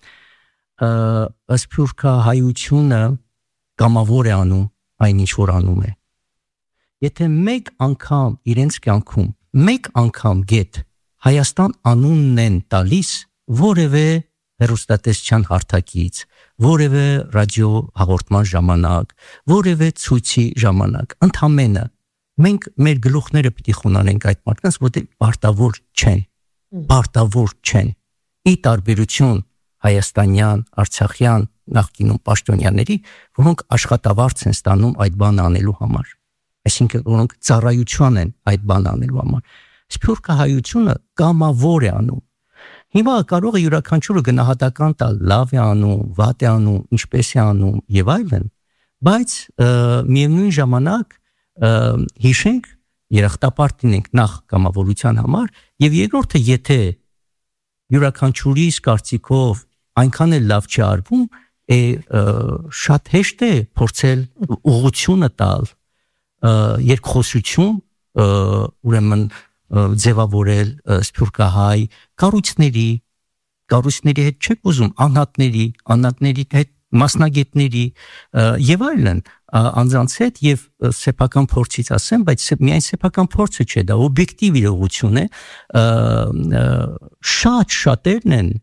Սփյուռքահայությունը կամավոր է անում այն ինչ որ անում է։ Եթե մեկ անգամ իրենց կյանքում, մեկ անգամ գետ Հայաստան անունն են տալիս որևէ հեռուստատեսչության հարթակից, որևէ ռադիո հաղորդման ժամանակ, որևէ ցույցի ժամանակ, ընդամենը մենք մեր գլուխները պիտի խոնանենք այդ մարդկանց, որտեղ պարտավոր չեն։ Ի տարբերություն հայաստանյան, արցախյան նախկինում պաշտոնյաների, որոնք աշխատավարձ են ստանում այդ բանը անելու համար։ Այսինքն, որոնք ծառայություն են այդ բանը անելու համար։ Սփյուռքահայությունը կամավոր է անում։ Հիմա կարող է յուրաքանչյուրը գնահատական տալ, լավ է անում, վատ է անում, ինչպես է անում եւ այլն, բայց միևնույն ժամանակ հիշենք երախտապարտ լինենք նախ կամավորության համար եւ երկրորդը եթե յուրաքանչյուրիս կարծիքով այնքան էլ լավ չի արվում շատ հեշտ է փորձել ուղղությունը տալ երկխոսություն ուրեմն ձևավորել սփյուռքահայ կառույցների հետ չեք ուզում անհատների հետ մասնագետների եւ այլն անձանց հետ եւ սեփական փորձից ասեմ բայց միայն սեփական փորձը չէ դա օբյեկտիվ իրողություն է շատերն են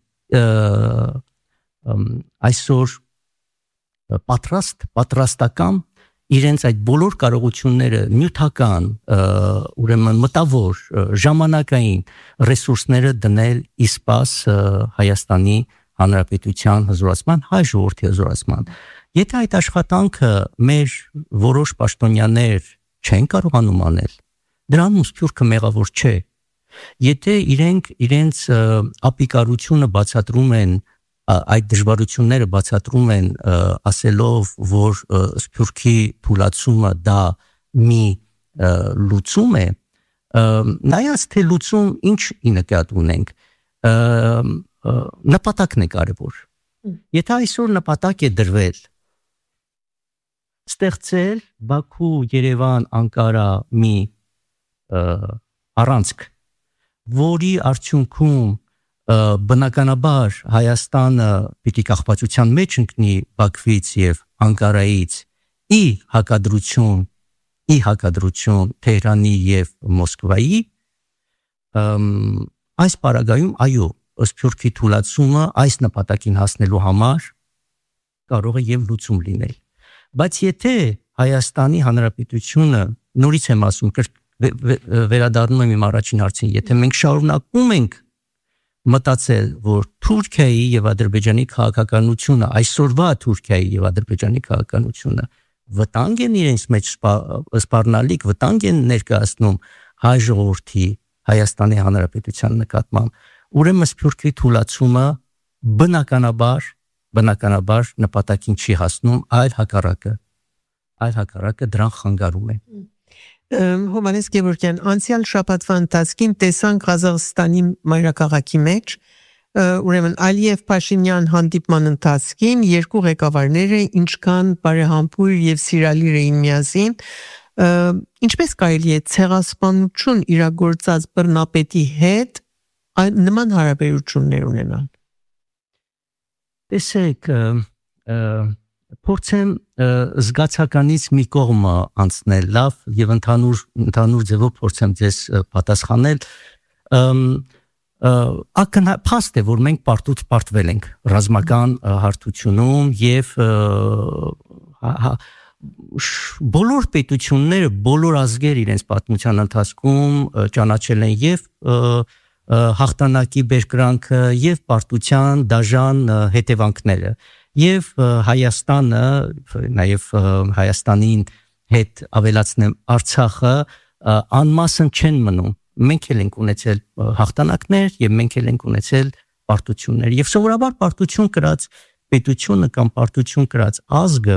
այսօր պատրաստական իրենց այդ բոլոր կարողությունները նյութական, ուրեմն մտավոր, ժամանակային ռեսուրսները դնել իսպաս Հայաստանի Հանրապետության հզորացման, հայ ժողովրդի հզորացման։ Եթե այդ աշխատանքը մեր որոշ պաշտոնյաներ չեն կարողանում անել, դրանում սփյուռքը մեղավոր չէ։ Եթե իրենք իրենց ապիկարությունը բացատրում են, այդ դժվարությունները բացատրում են ասելով, որ սփյուռքի թուլացումը դա մի լուծում է, նայած թե լուծում ի նկատի ունենք, նպատակն է կարևոր։ Եթե այսօր նպատակ է դրվել ստեղծել Բաքու, Երևան, Անկարա մի առանցք, որի արդյունքում բնականաբար Հայաստանը պիտի կախվածության մեջ ընկնի Բաքվից եւ Անկարայից ի հակադրություն Թեհրանի եւ Մոսկվայի, այս պարագայում այո, սփյուռքի թուլացումը այս նպատակին հասնելու համար կարող է եւ լուծում լինել։ Բայց եթե Հայաստանի Հանրապետությունը, նորից եմ ասում, վերադառնում եմ իմ առաջին հարցին, եթե մենք շարունակում ենք մտածել, որ Թուրքիայի եւ Ադրբեջանի քաղաքականությունը, այսօրվա Թուրքիայի եւ Ադրբեջանի քաղաքականությունը վտանգ են իրենց մեջ սպառնալիք, վտանգ են ներկայացնում հայ ժողովրդի, Հայաստանի Հանրապետության նկատմամբ, ուրեմն սփյուռքի թուլացումը բնականաբար նպատակին չի հասնում, այլ հակառակը դրան խանգարում է։ Հովհաննես Գևորգյան, անցյալ շաբաթվա ընթացքին տեսանք Ղազախստանի մայրաքաղաքի մեջ, ուրեմն Ալիև Փաշինյան հանդիպման ընթացքին երկու ղեկավարները ինչքան բարեհամբույր եւ սիրալիր էին միասին, ինչպես կարելի է ցեղասպանություն իրագործած բռնապետի հետ նման հարաբերություններ ունենալ։ Տեսեք, փորձեմ զգացականից մի կողմը անցնել լավ եւ ընդհանուր ձևով փորձեմ ձեզ պատասխանել։ Փաստ է, որ մենք պարտվել ենք ռազմական հարթությունում եւ բոլոր պետությունները, բոլոր ազգեր իրենց պատմության ընթացքում ճանաչել են եւ հաղթանակի բերկրանքը եւ պարտության դաժան հետևանքները եւ Հայաստանը, նաեւ Հայաստանին հետ ավելացնեմ Արցախը անմասն չեն մնում։ Մենք էլ ենք ունեցել հաղթանակներ եւ մենք էլ ենք ունեցել պարտություններ եւ սովորաբար պարտություն կրած պետությունը կամ պարտություն կրած ազգը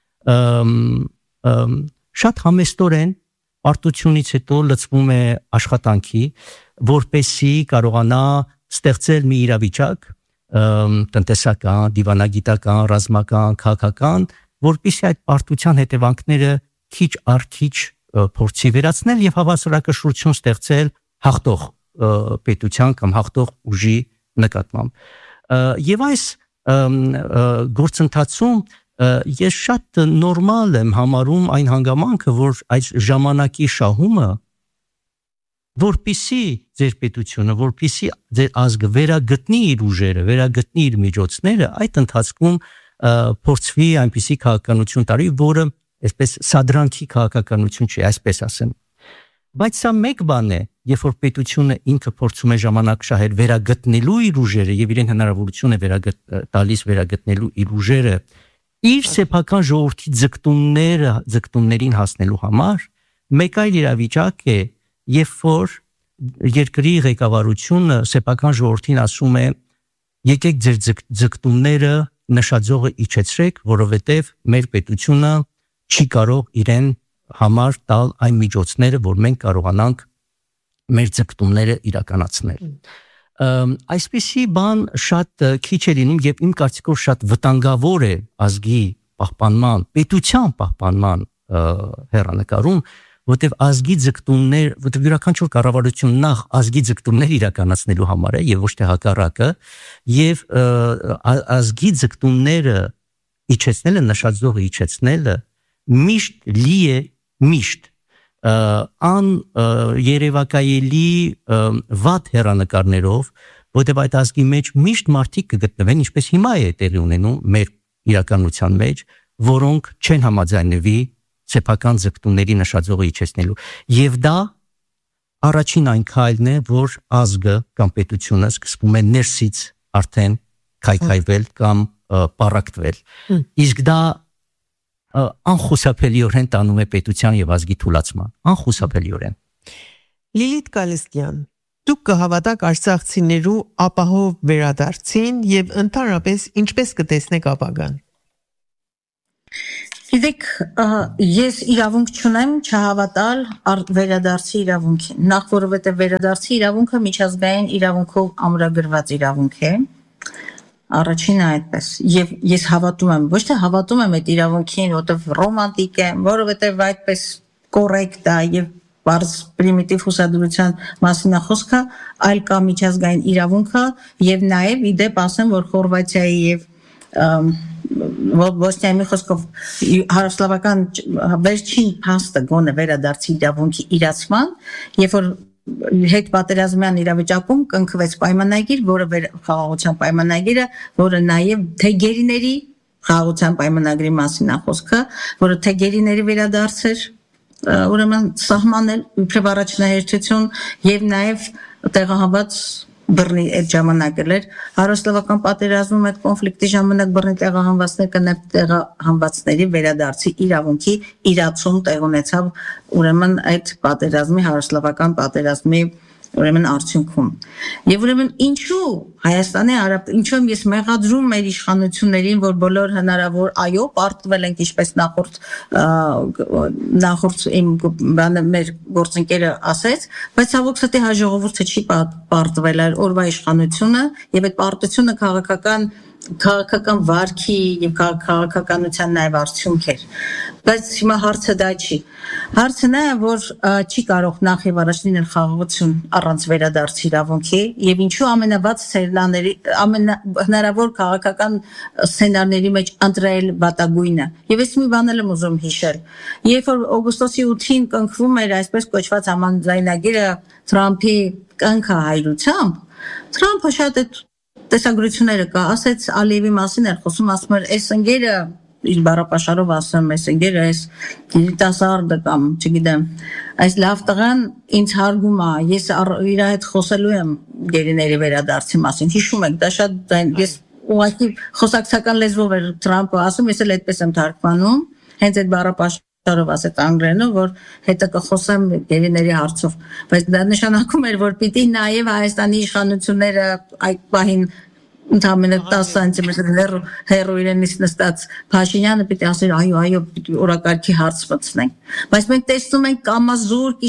շատ համեստորեն պարտությունից հետո լցվում է աշխատանքի, որպեսզի կարողանա ստեղծել մի իրավիճակ տնտեսական, դիվանագիտական, ռազմական, քաղաքական, որպեսզի այդ պարտության հետևանքները քիչ առ քիչ փորձի վերացնել եւ հավասարակշռություն ստեղծել հաղթող պետության կամ հաղթող ուժի նկատմամբ։ Եվ այս գործընթացում ես շատ նորմալ եմ համարում այն հանգամանքը, որ այս ժամանակի շահումը, որպեսզի ձեր պետությունը, որպեսզի ձեր ազգը վերագտնի իր ուժերը, վերագտնի իր միջոցները, այդ ընթացքում փորձվի այնպիսի քաղաքականություն տարի, որը այսպես սադրանքի քաղաքականություն չի, այսպես ասեմ։ Բայց սա մեկ բան է, երբ որ պետությունը ինքը փորձում է ժամանակ շահել վերագտնելու իր ուժերը եւ իրեն հնարավորություն է տալիս վերագտնելու իր ուժերը իր սեփական ժողովրդի ձգտումներին հասնելու համար, մեկ այլ իրավիճակ է, երբ որ երկրի ղեկավարությունը սեփական ժողովրդին ասում է եկեք ձեր ձգտումները նշաձողը իջեցրեք, որովհետև մեր պետությունը չի կարող իրեն համար տալ այն միջոցները, որ մենք կարողանանք մեր ձգտումները իրականացնել։ Այսպիսի բան շատ քիչ է լինում եւ իմ կարծիքով շատ վտանգավոր է ազգի պահպանման, պետության պահպանման հեռանկարում, որտեղ ազգի ձգտումներ, որտեղ յուրաքանչյուր կառավարություն նախ ազգի ձգտումներ իրականացնելու համար է եւ ոչ թե հակառակը, եւ ազգի ձգտումները իջեցնելը, նշաձողը իջեցնելը միշտ երևակայելի վատ հեռանկարներով, որտեղ այդ ազգի մեջ միշտ մարդիկ կգտնվեն, ինչպես հիմա է տեղի ունենում մեր իրականության մեջ, որոնք չեն համաձայնվի սեփական ձգտումների նշաձողը իջեցնելու եւ դա առաջին այն քայլն է, որ ազգը կամ պետությունը սկսում է ներսից արդեն քայքայվել կամ պարակտվել իսկ դա անխուսափելիորեն տանում է պետության եւ ազգի թուլացման անխուսափելիորեն Լիլիթ Կալստյան դուք կհավատաք արցախցիներու ապահով վերադարձին եւ ընդհանրապես ինչպես կտեսնեք ապագան Գիտեք, ես իրավունք չունեմ չհավատալ վերադարձի իրավունքին նախ որովհետեւ վերադարձի իրավունքը միջազգային իրավունքով ամրագրված իրավունք է Առաջինը այդպես եւ ես հավատում եմ ոչ թե հավատում եմ այդ իրավունքին որովհետեւ ռոմանտիկ է որովհետեւ այդպես կոռեկտ է եւ բարձ պրիմիտիվ հուսադրության մասին է խոսքը այլ կա միջազգային իրավունքը եւ նաեւ իդեպ ասեմ որ Խորվաթիայի եւ Բոսնիայի խոսքով հարավսլավական վերջին փաստը գոնե վերադարձի իրավունքի իրացման երբ որ հետ պատերազմյան իրավիճակում կնքվեց պայմանագիր, որը խաղաղության պայմանագիրը, որը նաև թեգերիների խաղաղության պայմանագրի մասին է խոսքը, որը թեգերիների վերադարձ էր, ուրեմն սահմանել իբրև առաջնահերթություն եւ նաև տեղահանված բռնի այդ ժամանակ էր հարավսլավական պատերազմում այդ կոնֆլիկտի ժամանակ բռնի տեղահանվածներ կնավ տեղահանվածների վերադարձի իրավունքի իրացում տեղ ունեցավ ուրեմն այդ պատերազմի հարավսլավական պատերազմի ուրեմն արդյունքում եւ ուրեմն ինչու Հայաստանի ինչու ես մեղադրում մեր իշխանություններին որ բոլոր հնարավոր այո պարտվել ենք ինչպես նախորդ իմ բանը մեր գործընկերը ասեց բայց ցավոք սրտի հաջողովուրդը չի պարտվել այլ օրվա իշխանությունը եւ այդ պարտությունը քաղաքական վարքի եւ քաղաքականության նաեւ արդյունք էր բայց հիմա հարցը դա չի հարցը նա որ չի կարող նախ եւ առաջ լինել խաղաղություն առանց վերադարձի իրավունքի եւ ինչու ամենավատ սցենարների հնարավոր քաղաքական սցենարների մեջ ընտրել վատագույնը եւ ես մի բան եմ ուզում հիշել երբ որ օգոստոսի 8-ին կնքվում էր այսպես կոչված համաձայնագիրը Թրամփի կնքահայրությամբ Թրամփը շատ է տեսագրությունները կա, ասեց Ալիևի մասին էր խոսում, ասում էր, այս ընկերը իր բառապաշարով ասում, այս ընկերը այս երիտասարդը կամ, չգիտեմ, այս լավ տղան ինձ հարգում է, ես իր հետ խոսելու եմ գերիների վերադարձի մասին, հիշում եք, դա շատ ես ուղղակի խոսակցական լեզվով էր Թրամփը ասում, ես էլ այդպես եմ թարգմանում, հենց այդ բառապաշարով ասեց անգլերենով, որ հետը կխոսեմ գերիների հարցով, բայց դա նշանակում էր, որ պիտի նաև Հայաստանի իշխանությունները այդ պահին ընդամենը 10 սանտիմետր հեռու իրենից նստած Փաշինյանը պիտի ասեր այո պիտի օրակարգի հարց մտցնենք բայց մենք տեսնում ենք կամազուրկ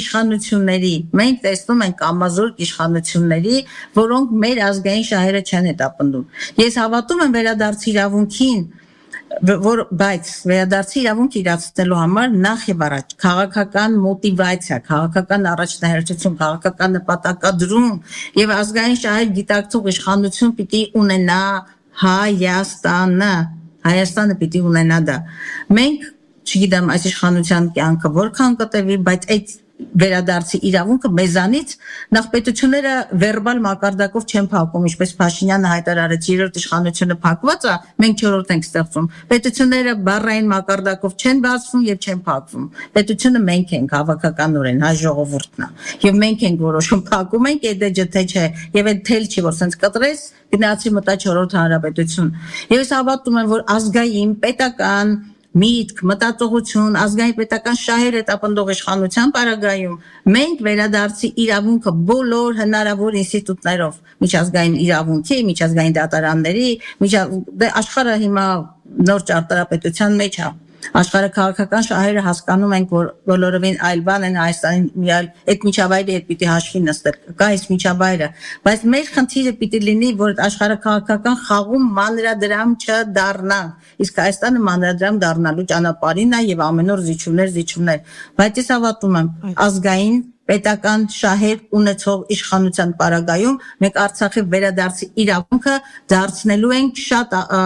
իշխանությունների որոնք մեր ազգային շահերը չեն հետապնդում ես հավատում եմ վերադարձի իրավունքին բայց վերադարձի իրավունք իրացնելու համար նախ եւ առաջ քաղաքական մոտիվացիա, քաղաքական առաջնահերթություն, քաղաքական նպատակադրում եւ ազգային շահեր գիտակցող իշխանություն պիտի ունենա Հայաստանը պիտի ունենա դա։ Մենք, չգիտեմ, այս իշխանության կյանքը որքան կտևի, բայց այդ վերադարձի իրավունքը մեզանից նախ պետությունները վերբալ մակարդակով չեն փակում, ինչպես Փաշինյանը հայտարարեց, երրորդ իշխանությունը փակված է, մենք չորրորդ ենք ստեղծում։ Պետությունները բառային մակարդակով չեն բացվում եւ չեն փակվում։ Պետությունը մենք ենք հավաքականորեն, հայ ժողովուրդն է։ Եվ մենք ենք որոշում փակում ենք, այդ թե չէ, եւ այդ թել չի, որ sense կտրես, գնացի մտա չորրորդ հանրապետություն։ Եվ ես հավատում եմ, որ ազգային, պետական միտք, մտածողություն, ազգային պետական շահեր հետապնդող իշխանության պարագայում մենք վերադարձի իրավունքը բոլոր հնարավոր ինստիտուտներով, միջազգային իրավունքի, միջազգային դատարանների, աշխարհը հիմա նոր ճարտարապետության մեջ է։ Աշխարհը քաղաքական շահերը հասկանում ենք, որ բոլորովին այլ բան են Հայաստանի այդ միջավայրի հետ պիտի հաշվի նստել, կա այս միջավայրը, բայց մեր խնդիրը պիտի լինի, որ աշխարհը քաղաքական խաղում մանրադրամ չդառնա, իսկ Հայաստանը մանրադրամ դառնալու ճանապարհին է եւ ամեն օր զիջումներ, բայց ես հավատում եմ ազգային պետական շահեր ունեցող իշխանության պարագայում մենք Արցախի վերադարձի իրավունքը դարձնելու ենք շատ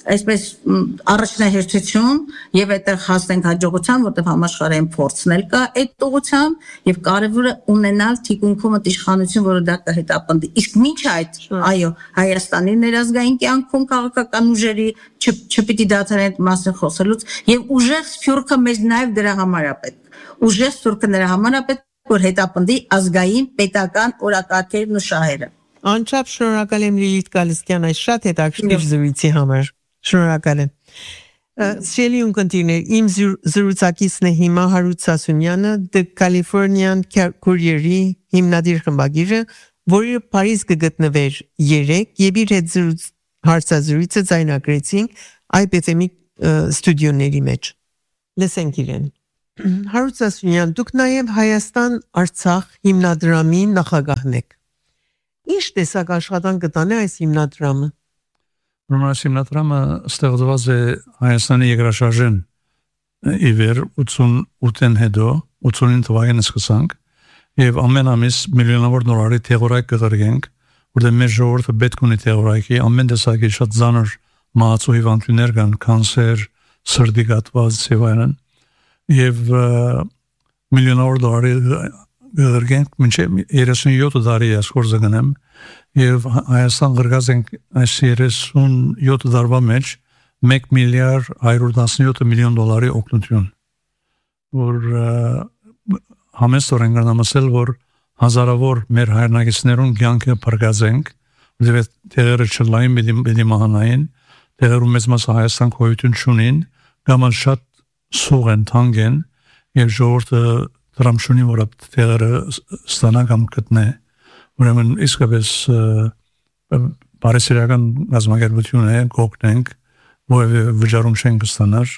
այսպես առաջնահերթություն եւ այդտեղ հասնենք հաջողության, որտեղ համաշխարհային փորձն էլ կա այդ ուղղությամբ եւ կարեւորը ունենալ թիկունքում իշխանություն, որը դա կհետապնդի։ Իսկ մինչ այդ, այո, Հայաստանի ներազգային կյանքում քաղաքական ուժերի չպիտի դադարեն այդ մասին խոսելուց եւ ուժեղ սփյուռքը մեզ նաեւ դրա համար է պետք։ Ուժեղ սփյուռքը նրա համար է պետք, որ հետապնդի ազգային պետական օրակարգերն ու շահերը։ Անչափ շնորհակալ եմ Լիլիթ Գալստյան այս շատ հետաքրքիր զրույցի համար։ Շնորհակալ եմ։ Սիրելի ունկնդիրներ, իմ զրուցակիցն է հիմա Հարութ Սասունյանը, The Californian Courier-ի հիմնադիր խմբագիրը, որը Փարիզ կգտնվեր 3 եւ իր հետ հարցազրույցը ձայնագրեցինք IPFM-ի ստուդիոների մեջ։ Լսենք իրեն։ Հարութ Սասունյան, դուք նաեւ Հայաստան-Արցախ հիմնադրամի նախագահն եք։ Ինչ տեսակ աշխատանք կտանի այս հիմնադրամը։ Ուրեմն այս հիմնադրամը ստեղծված է Հայաստանի երկրաշարժին ի վեր 88-ին հետո 89 թվականին սկսանք եւ ամեն ամիս միլիոնավոր դոլարի թեղորայք կղրգենք, որտեղ մեր ժողովուրդը պետք ունի թեղորայքի, ամեն տեսակի շատ ծանր մահացու հիվանդություններ կան, կանսեր, սրտի կաթված եւ այլն, եւ միլիոնավոր դոլարի գերգենք մինչև 37 տարի ասկորզը գնեմ եւ Հայաստան գրգած ենք այս 37 տարվա մեջ 1 միլիարդ 117 միլիոն դոլարի օգնություն, որ համեստորեն գնամասել, որ հազարավոր մեր հայրենակիցներուն կյանքը բարգազենք, որովհետեւ տեղերը չլային բիդի մահանային, տեղերում մեծ մասը Հայաստան գոյություն չունին, կամ շատ սուղ են, թանկ են եւ ժողովուրդը դրամշունի որ տեղերը ստանա կամ գտնե, ուրեմն իսկապես բարեսիրական գազམ་ակերպություն է, կօգնենք, որովհետեւ վճարում չենք ստանար,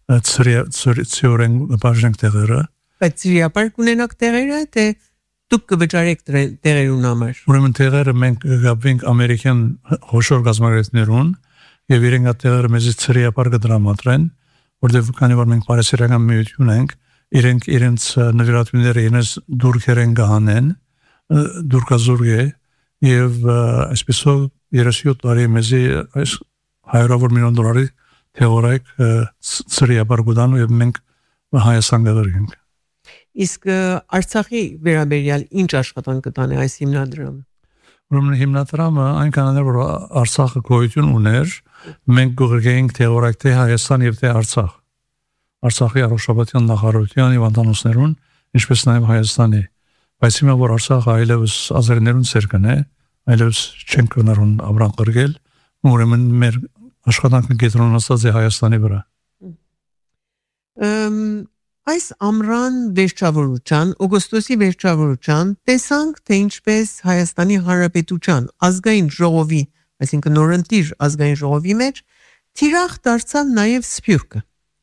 ծրիորեն բաժանենք տեղերը։ Բայց ծրիապար կունենաք տեղերը, թե դուք կվճարեք տեղերուն համար։ Ուրեմն տեղերը մենք կգաբվենք ամերիկյան խոշոր գազམ་ակերպություններուն եւ իրենք այդ տեղերը մեզի ծրիապար կդրամատրեն, որովհետեւ քանի որ մենք բարեսիրական միություն ենք, իրենք իրենց նվիրատուները իրենց դուրքերեն գահանեն, դուրքազուրգ է եւ այսպեսով 37 տարի մեզի այս 100 միլիոն դոլարի թեորայք ծրիապար գուտան եւ մենք Հայաստան գերգենք։ Իսկ Արցախի վերաբերյալ ինչ աշխատանք կտանի այս հիմնադրամը։ Ուրեմն հիմնադրամը այնքան է որ Արցախը գոյություն ուներ, մենք գերգենք թեորայք թե Հայաստան եւ թե Արցախ։ Արցախի առողջապահության նախարարության եւ անտանոսներուն, ինչպես նաեւ Հայաստանի, բայց հիմա որ Արցախը այլևս ազերներուն ցերկն է, այլևս չեն կնարուն ապրանք կրգել, ուրեմն մեր աշխատանքը կենտրոնացած է Հայաստանի վրա։ Այս ամռան վերջավորության, օգոստոսի վերջավորության տեսանք, թե ինչպես Հայաստանի Հանրապետության ազգային ժողովի, այսինքն նորընտիր ազգային ժողովի մեջ թիրախ դարձավ նաեւ Սփյուռքը։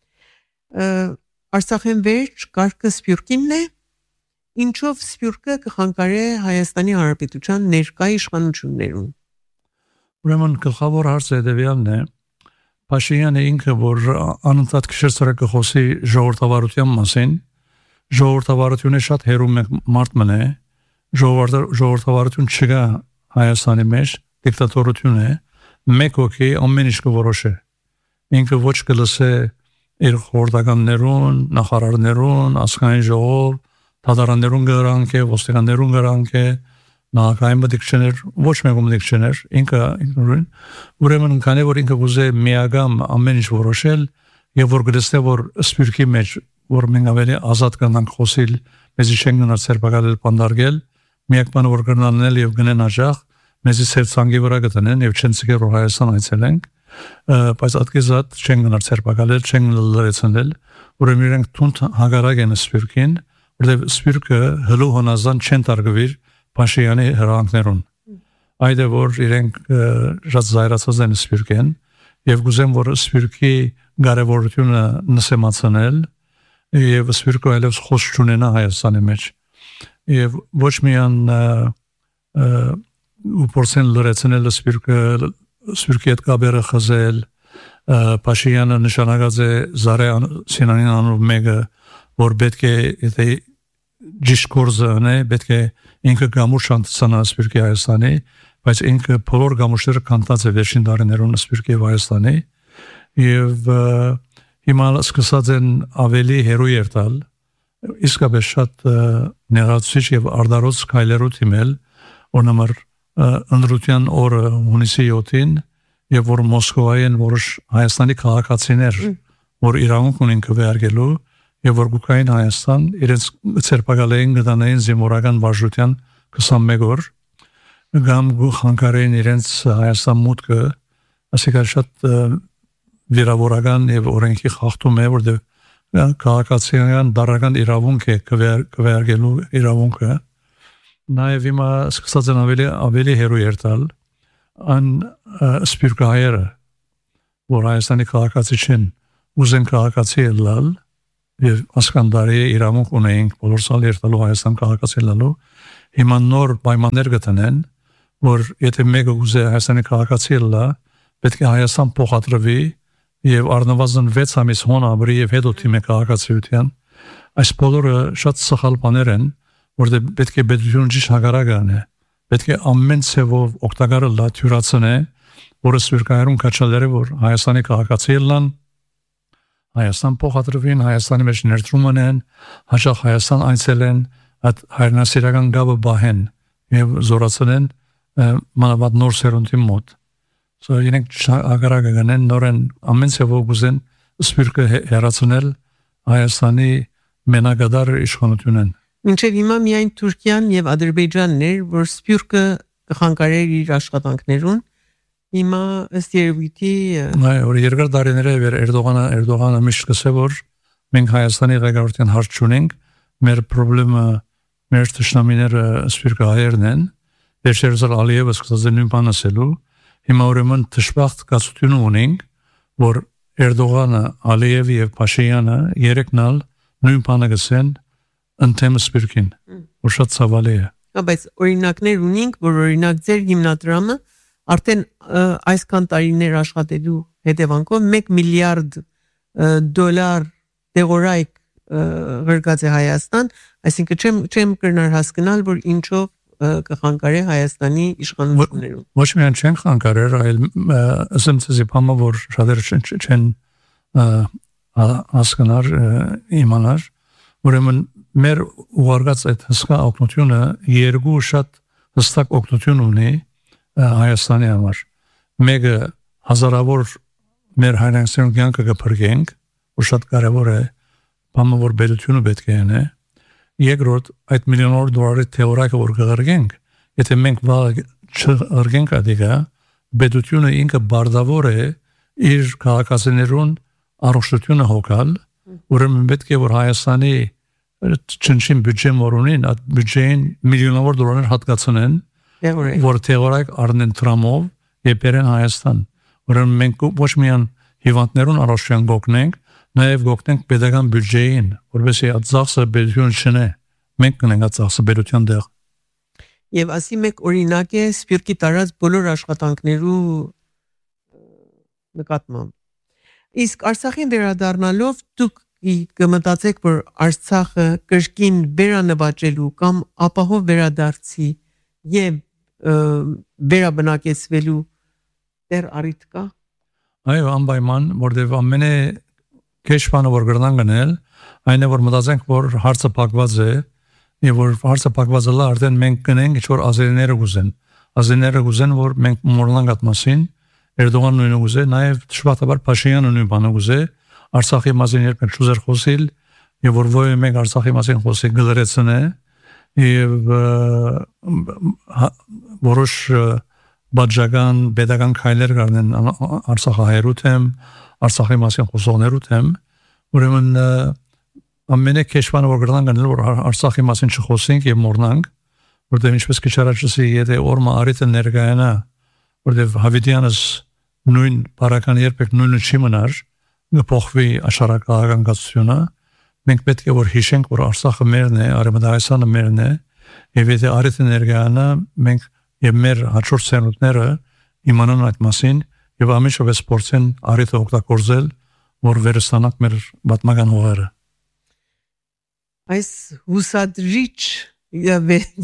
Արցախեն վերջ կարգը Սփյուռքինն է, ինչով Սփյուռքը կխանգարե Հայաստանի Հանրապետության ներկայ իշխանություններուն։ Ուրեմն գլխավոր հարցը հետևյալն է. Փաշինյանը ինքը որ անընդհատ քշեցրը կխոսի ժողովրդավարության մասին, ժողովրդավարությունը շատ հերու մարդ մնե, ժողովրդավարություն չկա Հայաստանի մեջ, դիկտատորություն է, մեկ հոգի ամեն ինչ կորոշե։ Ինքը ոչ կլսե իր խորհրդականներուն, նախարարներուն, ազգային ժողով, թադարաններուն գրանք է, ոստիկաններուն գրանք է, նախագահային մտիքներ, ոչ մեկում մտիքներ, ինքը ուրեմն քանի որ ինքը ուզե միագամ ամեն ինչ որոշել եւ որ գտեսնե որ Սփյուռքի մեջ որ մենք ավելի ազատ կանանք խոսել, մեզի չեն գնալ սերբակալել բանդարգել, միակ բանը որ կնանել եւ գնեն աջախ, մեզի սերցանգի վրա գտնեն եւ չեն ցկեր որ Հայաստան այցելենք, բայց ատկեզատ չեն գնալ սերբակալել, չեն լրացնել, ուրեմն իրենք թունդ հագարակ են Սփյուռքին, որտեղ Սփյուռքը հլու հոնազան չեն տարգվիր Փաշինյանի հրահանգներուն։ Այդ է որ իրենք շատ զայրացած են Սփյուռքեն եւ գուզեն որ Սփյուռքի կարեւորությունը նսեմացնել եւ Սփյուռքը այլևս խոս չունենա Հայաստանի մեջ եւ ոչ միայն ուպորսեն լրացնել Սփյուռքի հետ կապերը խզել Փաշինյանը նշանակած է Զարե Սինանյան անունով մեկը որ պետք է եթե Ջիշկորզը պետք է ինքը գամուշ անցանա Սփյուռքի Հայաստանի, բայց ինքը բոլոր գամուշները կանտած է վերջին տարիներուն Սփյուռքի Հայաստանի եւ հիմա սկսած են ավելի հերոյ երթալ իսկապես շատ ներածիչ եւ արդարոց քայլերով թիմել օրնամար ընդրության օրը հունիսի 7-ին եւ որ Մոսկվայեն որոշ Հայաստանի քաղաքացիներ որ իրավունք ունեն քվեարկելու եւ որ գուկային Հայաստան իրենց ցերպակալային գտանային զինվորական վարժության 21 օր գամ խանգարեն իրենց Հայաստան մուտքը ասիկա շատ վիրավորական եւ օրենքի խախտում է որտեղ քաղաքացիական դարական իրավունք է քվեարկելու իրավունքը նաեւ հիմա սկսած են ավելի հերոյ երթալ an սպիրկայերը որ Հայաստանի քաղաքացի չեն ուզեն քաղաքացի լալ եւ ասկանդարի իրավունք ունենք բոլոր սալ երթալու Հայաստան քաղաքացի լալու հիմա նոր պայմաններ գտնեն որ եթե մեկը ուզե Հայաստանի քաղաքացի լա պետք է Հայաստան փոխադրվի եւ առնվազն 6 ամիս հոնաբրի եւ հետո թիմի քաղաքացիության այս բոլորը շատ սխալ բաներ են որտեղ պետք է պետություն ճիշտ հագարական է պետք է ամեն ցևով օգտակարը լաթյուրացնե որը սուրկայրուն կաչալերը որ Հայաստանի քաղաքացի լան Հայաստան փոխադրվին Հայաստանի մեջ ներդրում են հաշախ Հայաստան այցելեն այդ հայրենասիրական գաբը բահեն եւ զորացնեն մանավանդ նոր սերունդի մոտ So իրենք ագարագանեն նորեն ամեն ցևով գուզեն սպիրկը հերացնել Հայաստանի մենակադար իշխանությունն Մինչև հիմա միայն Թուրքիան եւ Ադրբեջանն էր որ սպիրկը կխանգարեր իր աշխատանքներուն հիմա ըստ երևույթի որ երկար տարիներ է Էրդողանը միշտ կսե որ մենք Հայաստանի ղեկավարության հարց չունենք մեր խնդրումը մեր ճշնամիները սպիրկը հայերն են վերջերս Ալիևը սկսած է նույն բանը ասելու Հիմա ուրեմն դժբախտ կացություն ունենք, որ Էրդողանը, Ալիևը եւ Փաշինյանը երեքնալ նույն բանը գսեն ընդդեմ սպիրկին, որ շատ ցավալի է։ Բայց օրինակներ ունենք, որ օրինակ ձեր հիմնադրամը արդեն այսքան տարիներ աշխատելու հետևանքով 1 միլիարդ դոլար դեղորայք գրգած է Հայաստան, այսինքն չեմ կրնար հասկանալ, որ ինչով կխանգարի Հայաստանի իշխանություններուն։ Ոչ միայն չեն խանգարեր, այլ ասեմցի բամը որ շատեր չեն հասկանար իմանար, ուրեմն մեր ուղարկած այդ հսկա օգնությունը երկու շատ հստակ օգնություն ունի Հայաստանի համար։ Մեկը հազարավոր մեր հայրենասիրուն կյանքը կփրկենք, որ շատ կարևոր է, բամը որ բերությունը պետք է ունի Երկրորդ այդ միլիոնավոր դոլարի թեորակը որ կղրգենք, եթե մենք վաղ չըրգենք ադիգա, բեդությունը ինքը բարդավոր է իր քաղաքացիներուն առողջությունը հոգալ, ուրեմն պետք է որ Հայաստանի չնչին բյուջե մորունին, այդ բյուջեին միլիոնավոր դոլարներ հատկացնեն, որ թեորակ առնեն տրամով եւ բերեն Հայաստան։ Ուրեմն մենք ոչ միայն հիվանդներուն առողջության գոհնենք, Նաև գոհնենք pedagogan բյուջեին, որովհետեւ այդ ծախսը բերություն չնե։ Մենք կնենք այդ ծախսը բերության դեղ։ Եվ ասի մեկ օրինակ է սպիրկի տարած բոլոր աշխատանքներու նկատմամբ։ Իսկ Արցախին վերադառնալով դուք կմտածեք, որ Արցախը կրկին վերանվաճելու կամ ապահով վերադարձի եւ վերաբնակեցվելու դեռ առիթ կա։ Այո, անպայման, որովհետեւ ամենը Քեշվանը որ գրնան գնել, այն է որ մտածենք որ հարցը փակված է, եւ որ հարցը փակված է, արդեն մենք կնենք ինչ որ ազերիները գուզեն։ Ազերիները գուզեն որ մենք մոռանանք այդ մասին, Էրդողանն նույնը գուզե, նաեւ շփաթաբար Փաշինյանը նույն բանը գուզե, Արցախի մասին երբեք չուզեր խոսել, եւ որ ոյ մենք Արցախի մասին խոսի գլրեցնե, եւ որոշ բաժական pedagogan քայլեր կառնեն Արցախահայերութեմ Արցախի մասին խոսողներուտ եմ, ուրեմն ամենը քեշվանը որ գրնան գնել որ Արցախի մասին չխոսենք եւ մոռնանք, որտեղ ինչպես քիչարաչսի եթե օրմա արիթը ներկայանա, որտեղ Հավիդյանս նույն բարական երբեք նույնը չի մնար, գփոխվի աշխարհական գացությունը, մենք պետք է որ հիշենք որ Արցախը մերն է, Արևմտահայաստանը մերն է, եւ եթե արիթը ներկայանա, մենք եւ մեր հաջորդ սերունդները իմանան այդ մասին Եվ ամենշով է սպորտեն արիթը օգտագործել, որ վերստանանք մեր պատմական հողերը։ Այս հուսադրիչ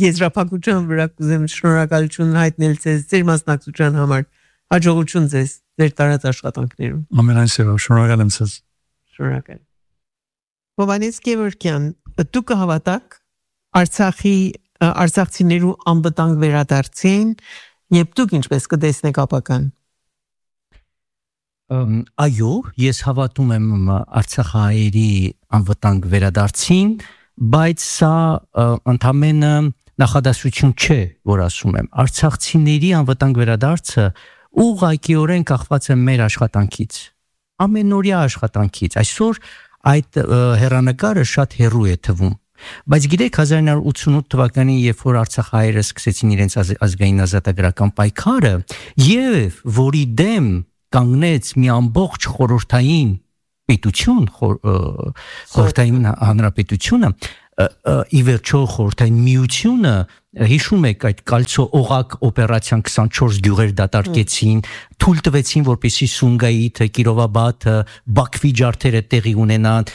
եզրափակության վրա կուզեմ շնորհակալություն հայտնել ձեզ, ձեր մասնակցության համար, հաջողություն ձեզ։ ձեր տարած աշխատանքներում։ Ամենայն սիրով, շնորհակալ եմ ձեզ։ Շնորհակալ։ Հովհաննես Գևորգյան, դուք կհավատաք Արցախցիներու անվտանգ վերադարձին, եւ դուք ինչպես կտեսնեք ապական։ Այո, ես հավատում եմ արցախահայերի անվտանգ վերադարձին, բայց սա ընդամենը նախադասություն չէ, որ ասում եմ։ Արցախցիների անվտանգ վերադարձը ուղղակիորեն կախված է մեր աշխատանքից, ամենօրյա աշխատանքից։ Այսօր այդ հեռանկարը շատ հեռու է թվում, բայց գիտեք 1988 թվականին, երբ որ արցախահայերը սկսեցին իրենց ազգային ազատագրական պայքարը, եւ որի դեմ կանգնեց մի ամբողջ խորհրդային պետություն, խորհրդային հանրապետությունը, ի վերջո խորհրդային միությունը, հիշում եք այդ կալցո օղակ օպերացիան 24 գյուղեր դատարկեցին, թույլ տվեցին, որպեսզի Սումգայիթը, Կիրովաբադը, Բաքվի ջարդերը տեղի ունենան,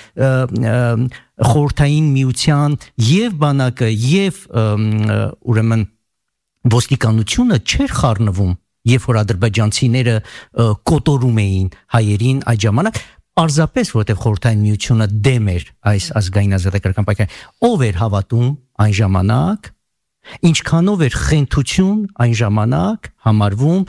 խորհրդային միության եւ բանակը եւ ուրեմն ոստիկանությունը չէր խառնվում, երբ որ ադրբեջանցիները կոտորում էին հայերին այդ ժամանակ, պարզապես որովհետև խորհրդային միությունը դեմ էր այս ազգային ազատագրական պայքարին, ով էր հավատում այն ժամանակ, ինչքանով էր խենթություն այն ժամանակ համարվում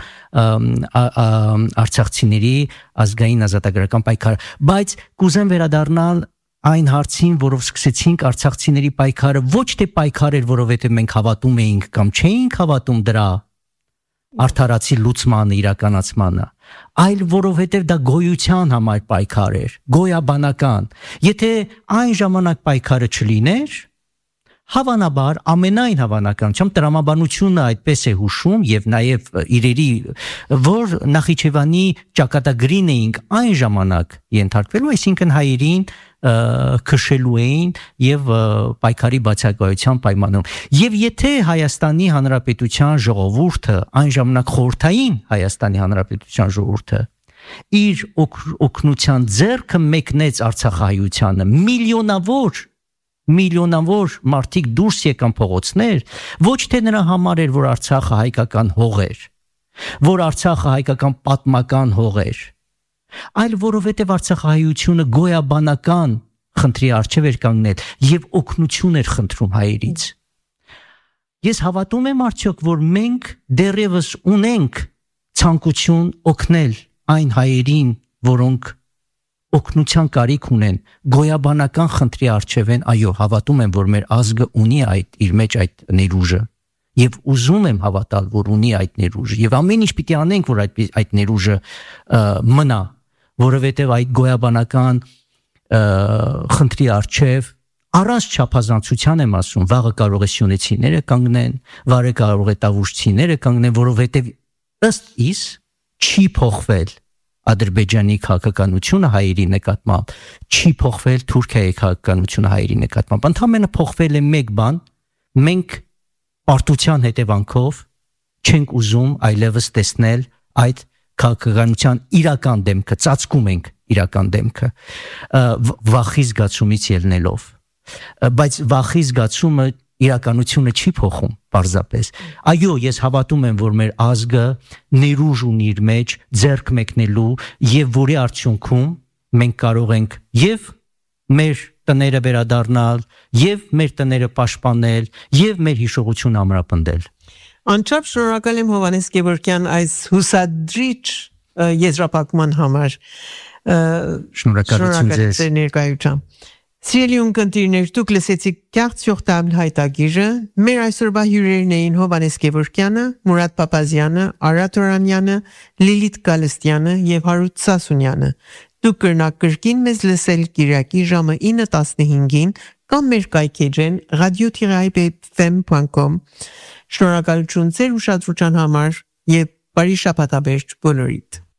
արցախցիների ազգային ազատագրական պայքարը, բայց կուզեմ վերադառնալ այն հարցին, որով սկսեցինք արցախցիների պայքարը, ոչ թե պայքար էր, որովհետև մենք հավատում էինք կամ չէինք հավատում դրա արդարացի լուծմանը, իրականացմանը, այլ որովհետև դա գոյության համար պայքար էր, գոյաբանական։ Եթե այն ժամանակ պայքարը չլիներ, հավանաբար ամենայն հավանականությամբ տրամաբանությունը այդպես է հուշում եւ նաեւ իրերի, որ Նախիջևանի ճակատագրին էինք այն ժամանակ ենթարկվելու, այսինքն հայերին քշելու էին եւ պայքարի բացակայության պայմաններում։ Եվ եթե Հայաստանի Հանրապետության ժողովուրդը, այն ժամանակ խորհրդային Հայաստանի Հանրապետության ժողովուրդը, իր օգնության ձեռքը մեկնեց արցախահայությանը, միլիոնավոր մարդիկ դուրս եկան փողոցներ, ոչ թե նրա համար էր, որ Արցախը հայկական հող էր, որ Արցախը հայկական պատմական հող էր, այլ որովհետև արցախահայությունը գոյաբանական խնդրի առջև էր կանգնել եւ օգնություն էր խնդրում հայերից։ Ես հավատում եմ արդյոք, որ մենք դեռևս ունենք ցանկություն օգնել այն հայերին, որոնք օգնության կարիք ունեն, գոյաբանական խնդրի առջև են, այո, հավատում եմ, որ մեր ազգը ունի իր մեջ այդ ներուժը եւ ուզում եմ հավատալ, որ ունի այդ ներուժը եւ ամեն ինչ պիտի անենք, որ այդ ներուժը մնա, որովհետև այդ գոյաբանական խնդրի առջև առանց չափազանցության եմ ասում, վաղը կարող է սյունեցիները կանգնեն, վաղը կարող է տավուշցիները կանգնեն, որովհետև ըստ իս չի փոխվել Ադրբեջանի քաղաքականությունը հայերի նկատմամբ, չի փոխվել Թուրքիայի քաղաքականությունը հայերի նկատմամբ, ընդհանրապես փոխվել է մեկ բան, մենք պարտության հետևանքով չենք ուզում այլևս տեսնել այդ քաղաքականության իրական դեմքը, ծածկում ենք իրական դեմքը, վախի զգացումից ելնելով, բայց վախի զգացումը իրականությունը չի փոխում պարզապես։ Այո, ես հավատում եմ, որ մեր ազգը ներուժ ունի իր մեջ ձեռք մեկնելու եւ որի արդյունքում մենք կարող ենք եւ մեր տները վերադառնալ, եւ մեր տները պաշտպանել, եւ մեր հիշողությունը ամրապնդել։ Անչափ շնորհակալ եմ Հովհաննես Գևորգյան այս հուսադրիչ եզրափակման համար։ Շնորհակալություն ձեզ։ Ներկայությամբ։ Սիրելի ունկնդիրներ, դուք լսեցիք Կեղծ Յոխտաբլ հայտագիրը, մեր այսօրվա հյուրերն էին Հովհաննես Գևորգյանը, Մուրադ Փափազյանը, Արա Թորանյանը, Լիլիթ Գալստյանը եւ Հարութ Սասունյանը։ Դուք կրնակ կրկին մեզ լսել Կիրակի ժամը 9:15-ին կամ մեր կայքեջեն radio-ipfm.com։ Շնորհակալություն ձեր ուշադրության համար եւ բարի շաբաթաբերջ բոլորիդ։